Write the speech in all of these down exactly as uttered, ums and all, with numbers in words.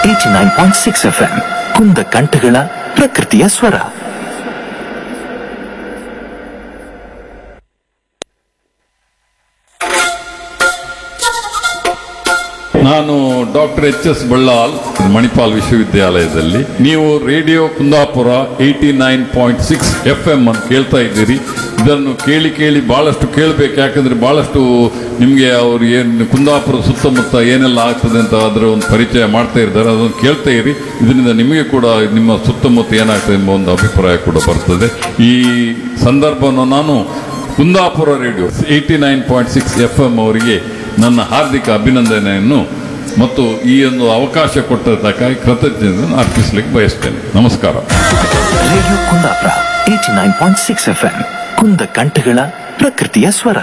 Eighty nine point six F M ಕುಂದ ಕಂಠಗಳ ಪ್ರಕೃತಿಯ ಸ್ವರ. ನಾನು doctor H S Ballal, Manipal ವಿಶ್ವವಿದ್ಯಾಲಯದಲ್ಲಿ. ನೀವು radio Kundapura eighty nine point six F M ಅನ್ನು ಕೇಳ್ತಾ ಇದ್ದೀರಿ. ಇದನ್ನು ಕೇಳಿ ಕೇಳಿ ಬಹಳಷ್ಟು ಕೇಳಬೇಕು, ಯಾಕಂದ್ರೆ ಬಹಳಷ್ಟು ನಿಮಗೆ ಅವ್ರು ಏನು ಕುಂದಾಪುರ ಸುತ್ತಮುತ್ತ ಏನೆಲ್ಲ ಆಗ್ತದೆ ಅಂತ ಅದರ ಒಂದು ಪರಿಚಯ ಮಾಡ್ತಾ ಇದ್ದಾರೆ. ಅದನ್ನು ಕೇಳ್ತಾ ಇರಿ. ಇದರಿಂದ ನಿಮಗೆ ಕೂಡ ನಿಮ್ಮ ಸುತ್ತಮುತ್ತ ಏನಾಗ್ತದೆ ಎಂಬ ಒಂದು ಅಭಿಪ್ರಾಯ ಕೂಡ ಬರ್ತದೆ. ಈ ಸಂದರ್ಭವನ್ನು ನಾನು Kundapura radio eighty nine point six F M ಅವರಿಗೆ ನನ್ನ ಹಾರ್ದಿಕ ಅಭಿನಂದನೆಯನ್ನು ಮತ್ತು ಈ ಒಂದು ಅವಕಾಶ ಕೊಟ್ಟದಕ್ಕಾಗಿ ಕೃತಜ್ಞತೆಯನ್ನು ಅರ್ಪಿಸಲಿಕ್ಕೆ ಬಯಸ್ತೇನೆ. ನಮಸ್ಕಾರ. Radio Kundapura eighty nine point six F M ಕುಂದ ಕಂಠಗಳ ಪ್ರಕೃತಿಯ ಸ್ವರ.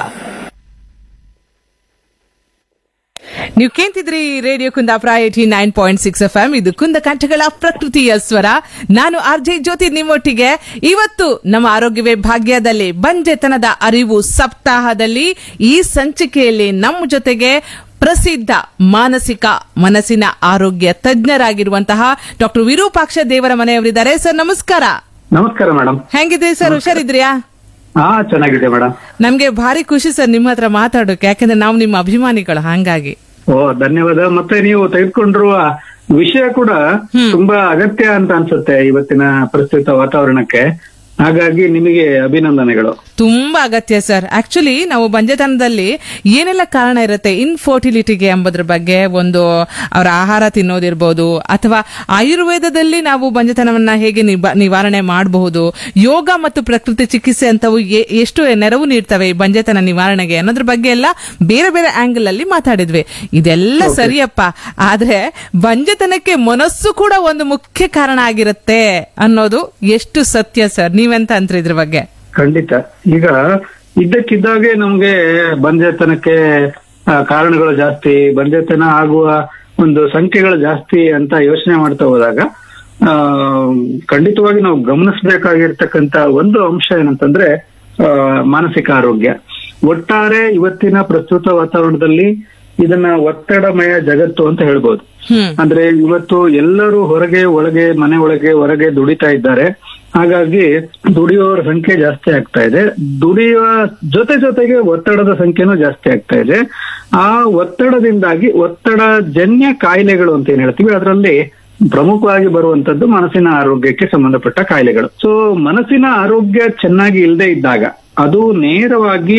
ನೀವು ಕೇಳ್ತಿದ್ರಿ radio Kundapura eighty nine point six F M. ಇದು ಕುಂದ ಕಂಠಗಳ ಪ್ರಕೃತಿಯ ಸ್ವರ. ನಾನು ಆರ್ ಜೆ ಜ್ಯೋತಿ ನಿಮ್ಮೊಟ್ಟಿಗೆ. ಇವತ್ತು ನಮ್ಮ ಆರೋಗ್ಯವೇ ಭಾಗ್ಯದಲ್ಲಿ ಬಂಜೆತನದ ಅರಿವು ಸಪ್ತಾಹದಲ್ಲಿ ಈ ಸಂಚಿಕೆಯಲ್ಲಿ ನಮ್ಮ ಜೊತೆಗೆ ಪ್ರಸಿದ್ಧ ಮಾನಸಿಕ ಮನಸ್ಸಿನ ಆರೋಗ್ಯ ತಜ್ಞರಾಗಿರುವಂತಹ ಡಾಕ್ಟರ್ ವಿರೂಪಾಕ್ಷ ದೇವರ ಮನೆಯವರಿದ್ದಾರೆ. ಸರ್ ನಮಸ್ಕಾರ. ನಮಸ್ಕಾರ ಮೇಡಮ್. ಹೆಂಗಿದೆ ಸರ್, ಹುಷಾರಿದ್ರಿಯಾ? ಹಾ, ಚೆನ್ನಾಗಿದೆ ಮೇಡಮ್. ನಮ್ಗೆ ಭಾರಿ ಖುಷಿ ಸರ್ ನಿಮ್ಮ ಹತ್ರ ಮಾತಾಡೋಕೆ, ಯಾಕಂದ್ರೆ ನಾವು ನಿಮ್ಮ ಅಭಿಮಾನಿಗಳು. ಹಾಗಾಗಿ ಓ, ಧನ್ಯವಾದ. ಮತ್ತೆ ನೀವು ತೆಗೆದುಕೊಂಡಿರುವ ವಿಷಯ ಕೂಡ ತುಂಬಾ ಅಗತ್ಯ ಅಂತ ಅನ್ಸುತ್ತೆ ಇವತ್ತಿನ ಪ್ರಸ್ತುತ ವಾತಾವರಣಕ್ಕೆ. ಹಾಗಾಗಿ ನಿಮಗೆ ಅಭಿನಂದನೆಗಳು. ತುಂಬಾ ಅಗತ್ಯ ಸರ್. ಆಕ್ಚುಲಿ ನಾವು ಬಂಜೆತನದಲ್ಲಿ ಏನೆಲ್ಲ ಕಾರಣ ಇರುತ್ತೆ ಇನ್ಫರ್ಟಿಲಿಟಿಗೆ ಎಂಬುದ್ರ ಬಗ್ಗೆ, ಒಂದು ಅವರ ಆಹಾರ ತಿನ್ನೋದಿರ್ಬೋದು, ಅಥವಾ ಆಯುರ್ವೇದದಲ್ಲಿ ನಾವು ಬಂಜೆತನವನ್ನ ಹೇಗೆ ನಿವಾರಣೆ ಮಾಡಬಹುದು, ಯೋಗ ಮತ್ತು ಪ್ರಕೃತಿ ಚಿಕಿತ್ಸೆ ಅಂತವು ಎಷ್ಟು ನೆರವು ನೀಡ್ತವೆ ಈ ಬಂಜೆತನ ನಿವಾರಣೆಗೆ ಅನ್ನೋದ್ರ ಬಗ್ಗೆ ಎಲ್ಲ ಬೇರೆ ಬೇರೆ ಆಂಗಲ್ ಅಲ್ಲಿ ಮಾತಾಡಿದ್ವಿ. ಇದೆಲ್ಲ ಸರಿಯಪ್ಪ, ಆದ್ರೆ ಬಂಜೆತನಕ್ಕೆ ಮನಸ್ಸು ಕೂಡ ಒಂದು ಮುಖ್ಯ ಕಾರಣ ಆಗಿರುತ್ತೆ ಅನ್ನೋದು ಎಷ್ಟು ಸತ್ಯ ಸರ್? ನೀವೆಂತ ಅಂತ್ರಿ ಇದ್ರ ಬಗ್ಗೆ? ಖಂಡಿತ. ಈಗ ಇದ್ದಕ್ಕಿದ್ದಾಗೆ ನಮ್ಗೆ ಬಂಜೆತನಕ್ಕೆ ಕಾರಣಗಳು ಜಾಸ್ತಿ, ಬಂಜೆತನ ಆಗುವ ಒಂದು ಸಂಖ್ಯೆಗಳು ಜಾಸ್ತಿ ಅಂತ ಯೋಚನೆ ಮಾಡ್ತಾ ಹೋದಾಗ ಆ ಖಂಡಿತವಾಗಿ ನಾವು ಗಮನಿಸಬೇಕಾಗಿರ್ತಕ್ಕಂತ ಒಂದು ಅಂಶ ಏನಂತಂದ್ರೆ ಆ ಮಾನಸಿಕ ಆರೋಗ್ಯ. ಒಟ್ಟಾರೆ ಇವತ್ತಿನ ಪ್ರಸ್ತುತ ವಾತಾವರಣದಲ್ಲಿ ಇದನ್ನ ಒತ್ತಡಮಯ ಜಗತ್ತು ಅಂತ ಹೇಳ್ಬೋದು. ಅಂದ್ರೆ ಇವತ್ತು ಎಲ್ಲರೂ ಹೊರಗೆ ಒಳಗೆ, ಮನೆ ಒಳಗೆ ಹೊರಗೆ ದುಡಿತಾ ಇದ್ದಾರೆ. ಹಾಗಾಗಿ ದುಡಿಯುವವರ ಸಂಖ್ಯೆ ಜಾಸ್ತಿ ಆಗ್ತಾ ಇದೆ. ದುಡಿಯುವ ಜೊತೆ ಜೊತೆಗೆ ಒತ್ತಡದ ಸಂಖ್ಯೆನೂ ಜಾಸ್ತಿ ಆಗ್ತಾ ಇದೆ. ಆ ಒತ್ತಡದಿಂದಾಗಿ ಒತ್ತಡಜನ್ಯ ಕಾಯಿಲೆಗಳು ಅಂತ ಏನ್ ಹೇಳ್ತೀವಿ, ಅದರಲ್ಲಿ ಪ್ರಮುಖವಾಗಿ ಬರುವಂತದ್ದು ಮನಸ್ಸಿನ ಆರೋಗ್ಯಕ್ಕೆ ಸಂಬಂಧಪಟ್ಟ ಕಾಯಿಲೆಗಳು. ಸೊ ಮನಸ್ಸಿನ ಆರೋಗ್ಯ ಚೆನ್ನಾಗಿ ಇಲ್ಲದೆ ಇದ್ದಾಗ ಅದು ನೇರವಾಗಿ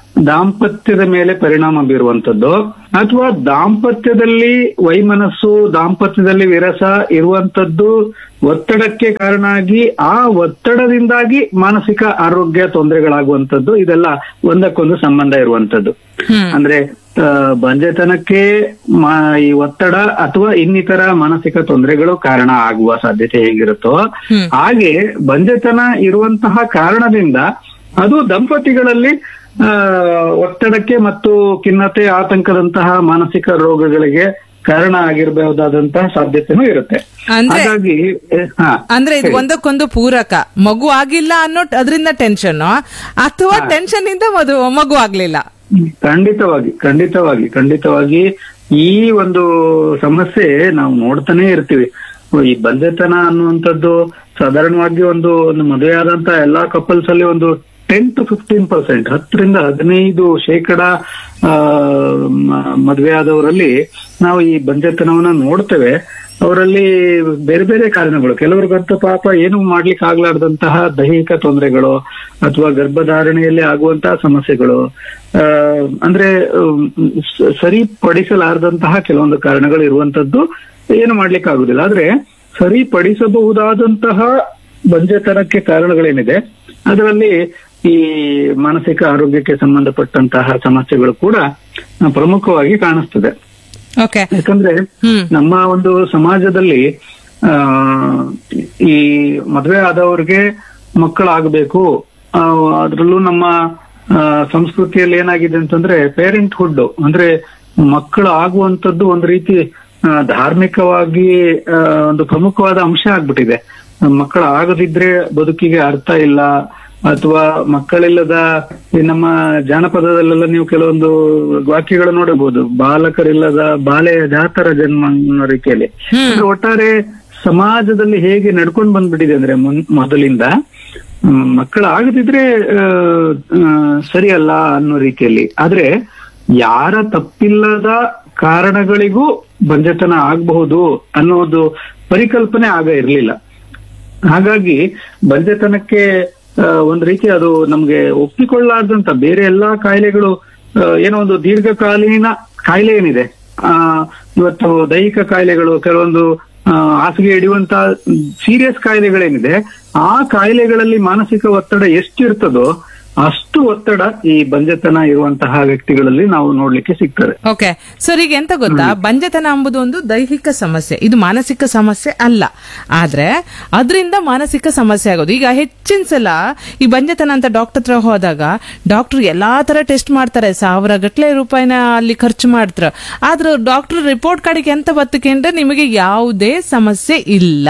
ದಾಂಪತ್ಯದ ಮೇಲೆ ಪರಿಣಾಮ ಬೀರುವಂತದ್ದು, ಅಥವಾ ದಾಂಪತ್ಯದಲ್ಲಿ ವೈಮನಸ್ಸು, ದಾಂಪತ್ಯದಲ್ಲಿ ವಿರಸ ಇರುವಂತದ್ದು ಒತ್ತಡಕ್ಕೆ ಕಾರಣ ಆಗಿ ಆ ಒತ್ತಡದಿಂದಾಗಿ ಮಾನಸಿಕ ಆರೋಗ್ಯ ತೊಂದರೆಗಳಾಗುವಂತದ್ದು, ಇದೆಲ್ಲ ಒಂದಕ್ಕೊಂದು ಸಂಬಂಧ ಇರುವಂತದ್ದು. ಅಂದ್ರೆ ಬಂಜೆತನಕ್ಕೆ ಈ ಒತ್ತಡ ಅಥವಾ ಇನ್ನಿತರ ಮಾನಸಿಕ ತೊಂದರೆಗಳು ಕಾರಣ ಆಗುವ ಸಾಧ್ಯತೆ ಹೇಗಿರುತ್ತೋ ಹಾಗೆ ಬಂಜೆತನ ಇರುವಂತಹ ಕಾರಣದಿಂದ ಅದು ದಂಪತಿಗಳಲ್ಲಿ ಒತ್ತಡಕ್ಕೆ ಮತ್ತು ಖಿನ್ನತೆ, ಆತಂಕದಂತಹ ಮಾನಸಿಕ ರೋಗಗಳಿಗೆ ಕಾರಣ ಆಗಿರಬಹುದಾದಂತಹ ಸಾಧ್ಯತೆನೂ ಇರುತ್ತೆ. ಹಾಗಾಗಿ ಅಂದ್ರೆ ಇದು ಒಂದಕ್ಕೊಂದು ಪೂರಕ. ಮಗು ಆಗಿಲ್ಲ ಅನ್ನೋ ಅದರಿಂದ ಟೆನ್ಷನ್, ಅಥವಾ ಟೆನ್ಷನ್ ಇಂದ ಮಗು ಆಗ್ಲಿಲ್ಲ. ಖಂಡಿತವಾಗಿ ಖಂಡಿತವಾಗಿ ಖಂಡಿತವಾಗಿ ಈ ಒಂದು ಸಮಸ್ಯೆ ನಾವು ನೋಡ್ತಾನೆ ಇರ್ತೀವಿ. ಈ ಬಂಜೆತನ ಅನ್ನುವಂಥದ್ದು ಸಾಧಾರಣವಾಗಿ ಒಂದು ಮದುವೆ ಆದಂತ ಎಲ್ಲಾ ಕಪಲ್ಸ್ ಅಲ್ಲಿ ಒಂದು ಟೆನ್ ಟು ಫಿಫ್ಟೀನ್ ಪರ್ಸೆಂಟ್ ಹತ್ತರಿಂದ ಹದಿನೈದು ಶೇಕಡ ಮದುವೆ ಆದವರಲ್ಲಿ ನಾವು ಈ ಬಂಜೆತನವನ್ನ ನೋಡ್ತೇವೆ. ಅವರಲ್ಲಿ ಬೇರೆ ಬೇರೆ ಕಾರಣಗಳು, ಕೆಲವ್ರಿಗಂತೂ ಪಾಪ ಏನು ಮಾಡ್ಲಿಕ್ಕೆ ಆಗ್ಲಾರ್ದಂತಹ ದೈಹಿಕ ತೊಂದರೆಗಳು ಅಥವಾ ಗರ್ಭಧಾರಣೆಯಲ್ಲಿ ಆಗುವಂತಹ ಸಮಸ್ಯೆಗಳು, ಆ ಅಂದ್ರೆ ಸರಿಪಡಿಸಲಾರದಂತಹ ಕೆಲವೊಂದು ಕಾರಣಗಳು ಇರುವಂತದ್ದು ಏನು ಮಾಡ್ಲಿಕ್ಕೆ ಆಗುದಿಲ್ಲ. ಆದ್ರೆ ಸರಿಪಡಿಸಬಹುದಾದಂತಹ ಬಂಜೆತನಕ್ಕೆ ಕಾರಣಗಳೇನಿದೆ ಅದರಲ್ಲಿ ಈ ಮಾನಸಿಕ ಆರೋಗ್ಯಕ್ಕೆ ಸಂಬಂಧಪಟ್ಟಂತಹ ಸಮಸ್ಯೆಗಳು ಕೂಡ ಪ್ರಮುಖವಾಗಿ ಕಾಣಿಸ್ತದೆ. ಯಾಕಂದ್ರೆ ನಮ್ಮ ಒಂದು ಸಮಾಜದಲ್ಲಿ ಆ ಈ ಮದುವೆ ಆದವ್ರಿಗೆ ಮಕ್ಕಳಾಗಬೇಕು, ಅದ್ರಲ್ಲೂ ನಮ್ಮ ಸಂಸ್ಕೃತಿಯಲ್ಲಿ ಏನಾಗಿದೆ ಅಂತಂದ್ರೆ ಪೇರೆಂಟ್ಹುಡ್ ಅಂದ್ರೆ ಮಕ್ಕಳು ಆಗುವಂತದ್ದು ಒಂದು ರೀತಿ ಧಾರ್ಮಿಕವಾಗಿ ಒಂದು ಪ್ರಮುಖವಾದ ಅಂಶ ಆಗ್ಬಿಟ್ಟಿದೆ. ಮಕ್ಕಳು ಆಗದಿದ್ರೆ ಬದುಕಿಗೆ ಅರ್ಥ ಇಲ್ಲ, ಅಥವಾ ಮಕ್ಕಳಿಲ್ಲದ ಈ ನಮ್ಮ ಜಾನಪದದಲ್ಲೆಲ್ಲ ನೀವು ಕೆಲವೊಂದು ವಾಕ್ಯಗಳು ನೋಡಬಹುದು, ಬಾಲಕರಿಲ್ಲದ ಬಾಲೆಯ ಜಾತರ ಜನ್ಮ ಅನ್ನೋ ರೀತಿಯಲ್ಲಿ. ಅಂದ್ರೆ ಒಟ್ಟಾರೆ ಸಮಾಜದಲ್ಲಿ ಹೇಗೆ ನಡ್ಕೊಂಡು ಬಂದ್ಬಿಟ್ಟಿದೆ ಅಂದ್ರೆ ಮೊದಲಿಂದ ಮಕ್ಕಳು ಆಗದಿದ್ರೆ ಸರಿಯಲ್ಲ ಅನ್ನೋ ರೀತಿಯಲ್ಲಿ. ಆದ್ರೆ ಯಾರ ತಪ್ಪಿಲ್ಲದ ಕಾರಣಗಳಿಗೂ ಬಂಜೆತನ ಆಗಬಹುದು ಅನ್ನೋದು ಪರಿಕಲ್ಪನೆ ಆಗ ಇರ್ಲಿಲ್ಲ. ಹಾಗಾಗಿ ಬಂಜೆತನಕ್ಕೆ ಒಂದ್ ರೀತಿ ಅದು ನಮ್ಗೆ ಒಪ್ಪಿಕೊಳ್ಳಾರ್ದಂತ ಬೇರೆ ಎಲ್ಲಾ ಕಾಯಿಲೆಗಳು, ಏನೋ ಒಂದು ದೀರ್ಘಕಾಲೀನ ಕಾಯಿಲೆ ಏನಿದೆ, ಆ ಇವತ್ತು ದೈಹಿಕ ಕಾಯಿಲೆಗಳು, ಕೆಲವೊಂದು ಹಾಸಿಗೆ ಹಿಡಿಯುವಂತ ಸೀರಿಯಸ್ ಕಾಯಿಲೆಗಳೇನಿದೆ, ಆ ಕಾಯಿಲೆಗಳಲ್ಲಿ ಮಾನಸಿಕ ಒತ್ತಡ ಎಷ್ಟಿರ್ತದೋ ಅಷ್ಟು ಒತ್ತಡ ಈ ಬಂಜೆತನ ಇರುವಂತಹ ವ್ಯಕ್ತಿಗಳಲ್ಲಿ ನಾವು ನೋಡ್ಲಿಕ್ಕೆ ಸಿಗ್ತದೆ. ಓಕೆ ಸರ್, ಈಗ ಎಂತ ಗೊತ್ತಾ, ಬಂಜೆತನ ಎಂಬುದು ಒಂದು ದೈಹಿಕ ಸಮಸ್ಯೆ, ಇದು ಮಾನಸಿಕ ಸಮಸ್ಯೆ ಅಲ್ಲ. ಆದ್ರೆ ಅದರಿಂದ ಮಾನಸಿಕ ಸಮಸ್ಯೆ ಆಗೋದು. ಈಗ ಹೆಚ್ಚಿನ ಸಲ ಈ ಬಂಜೆತನ ಅಂತ ಡಾಕ್ಟರ್ ಹತ್ರ ಹೋದಾಗ ಡಾಕ್ಟರ್ ಎಲ್ಲಾ ತರ ಟೆಸ್ಟ್ ಮಾಡ್ತಾರೆ, ಸಾವಿರ ಗಟ್ಲೆ ರೂಪಾಯಿನ ಅಲ್ಲಿ ಖರ್ಚು ಮಾಡ್ತಾರೆ. ಆದ್ರೆ ಡಾಕ್ಟರ್ ರಿಪೋರ್ಟ್ ಕಾರ್ಡಿಗೆ ಎಂತ ಬತ್ತಕಂದ್ರೆ ನಿಮಗೆ ಯಾವುದೇ ಸಮಸ್ಯೆ ಇಲ್ಲ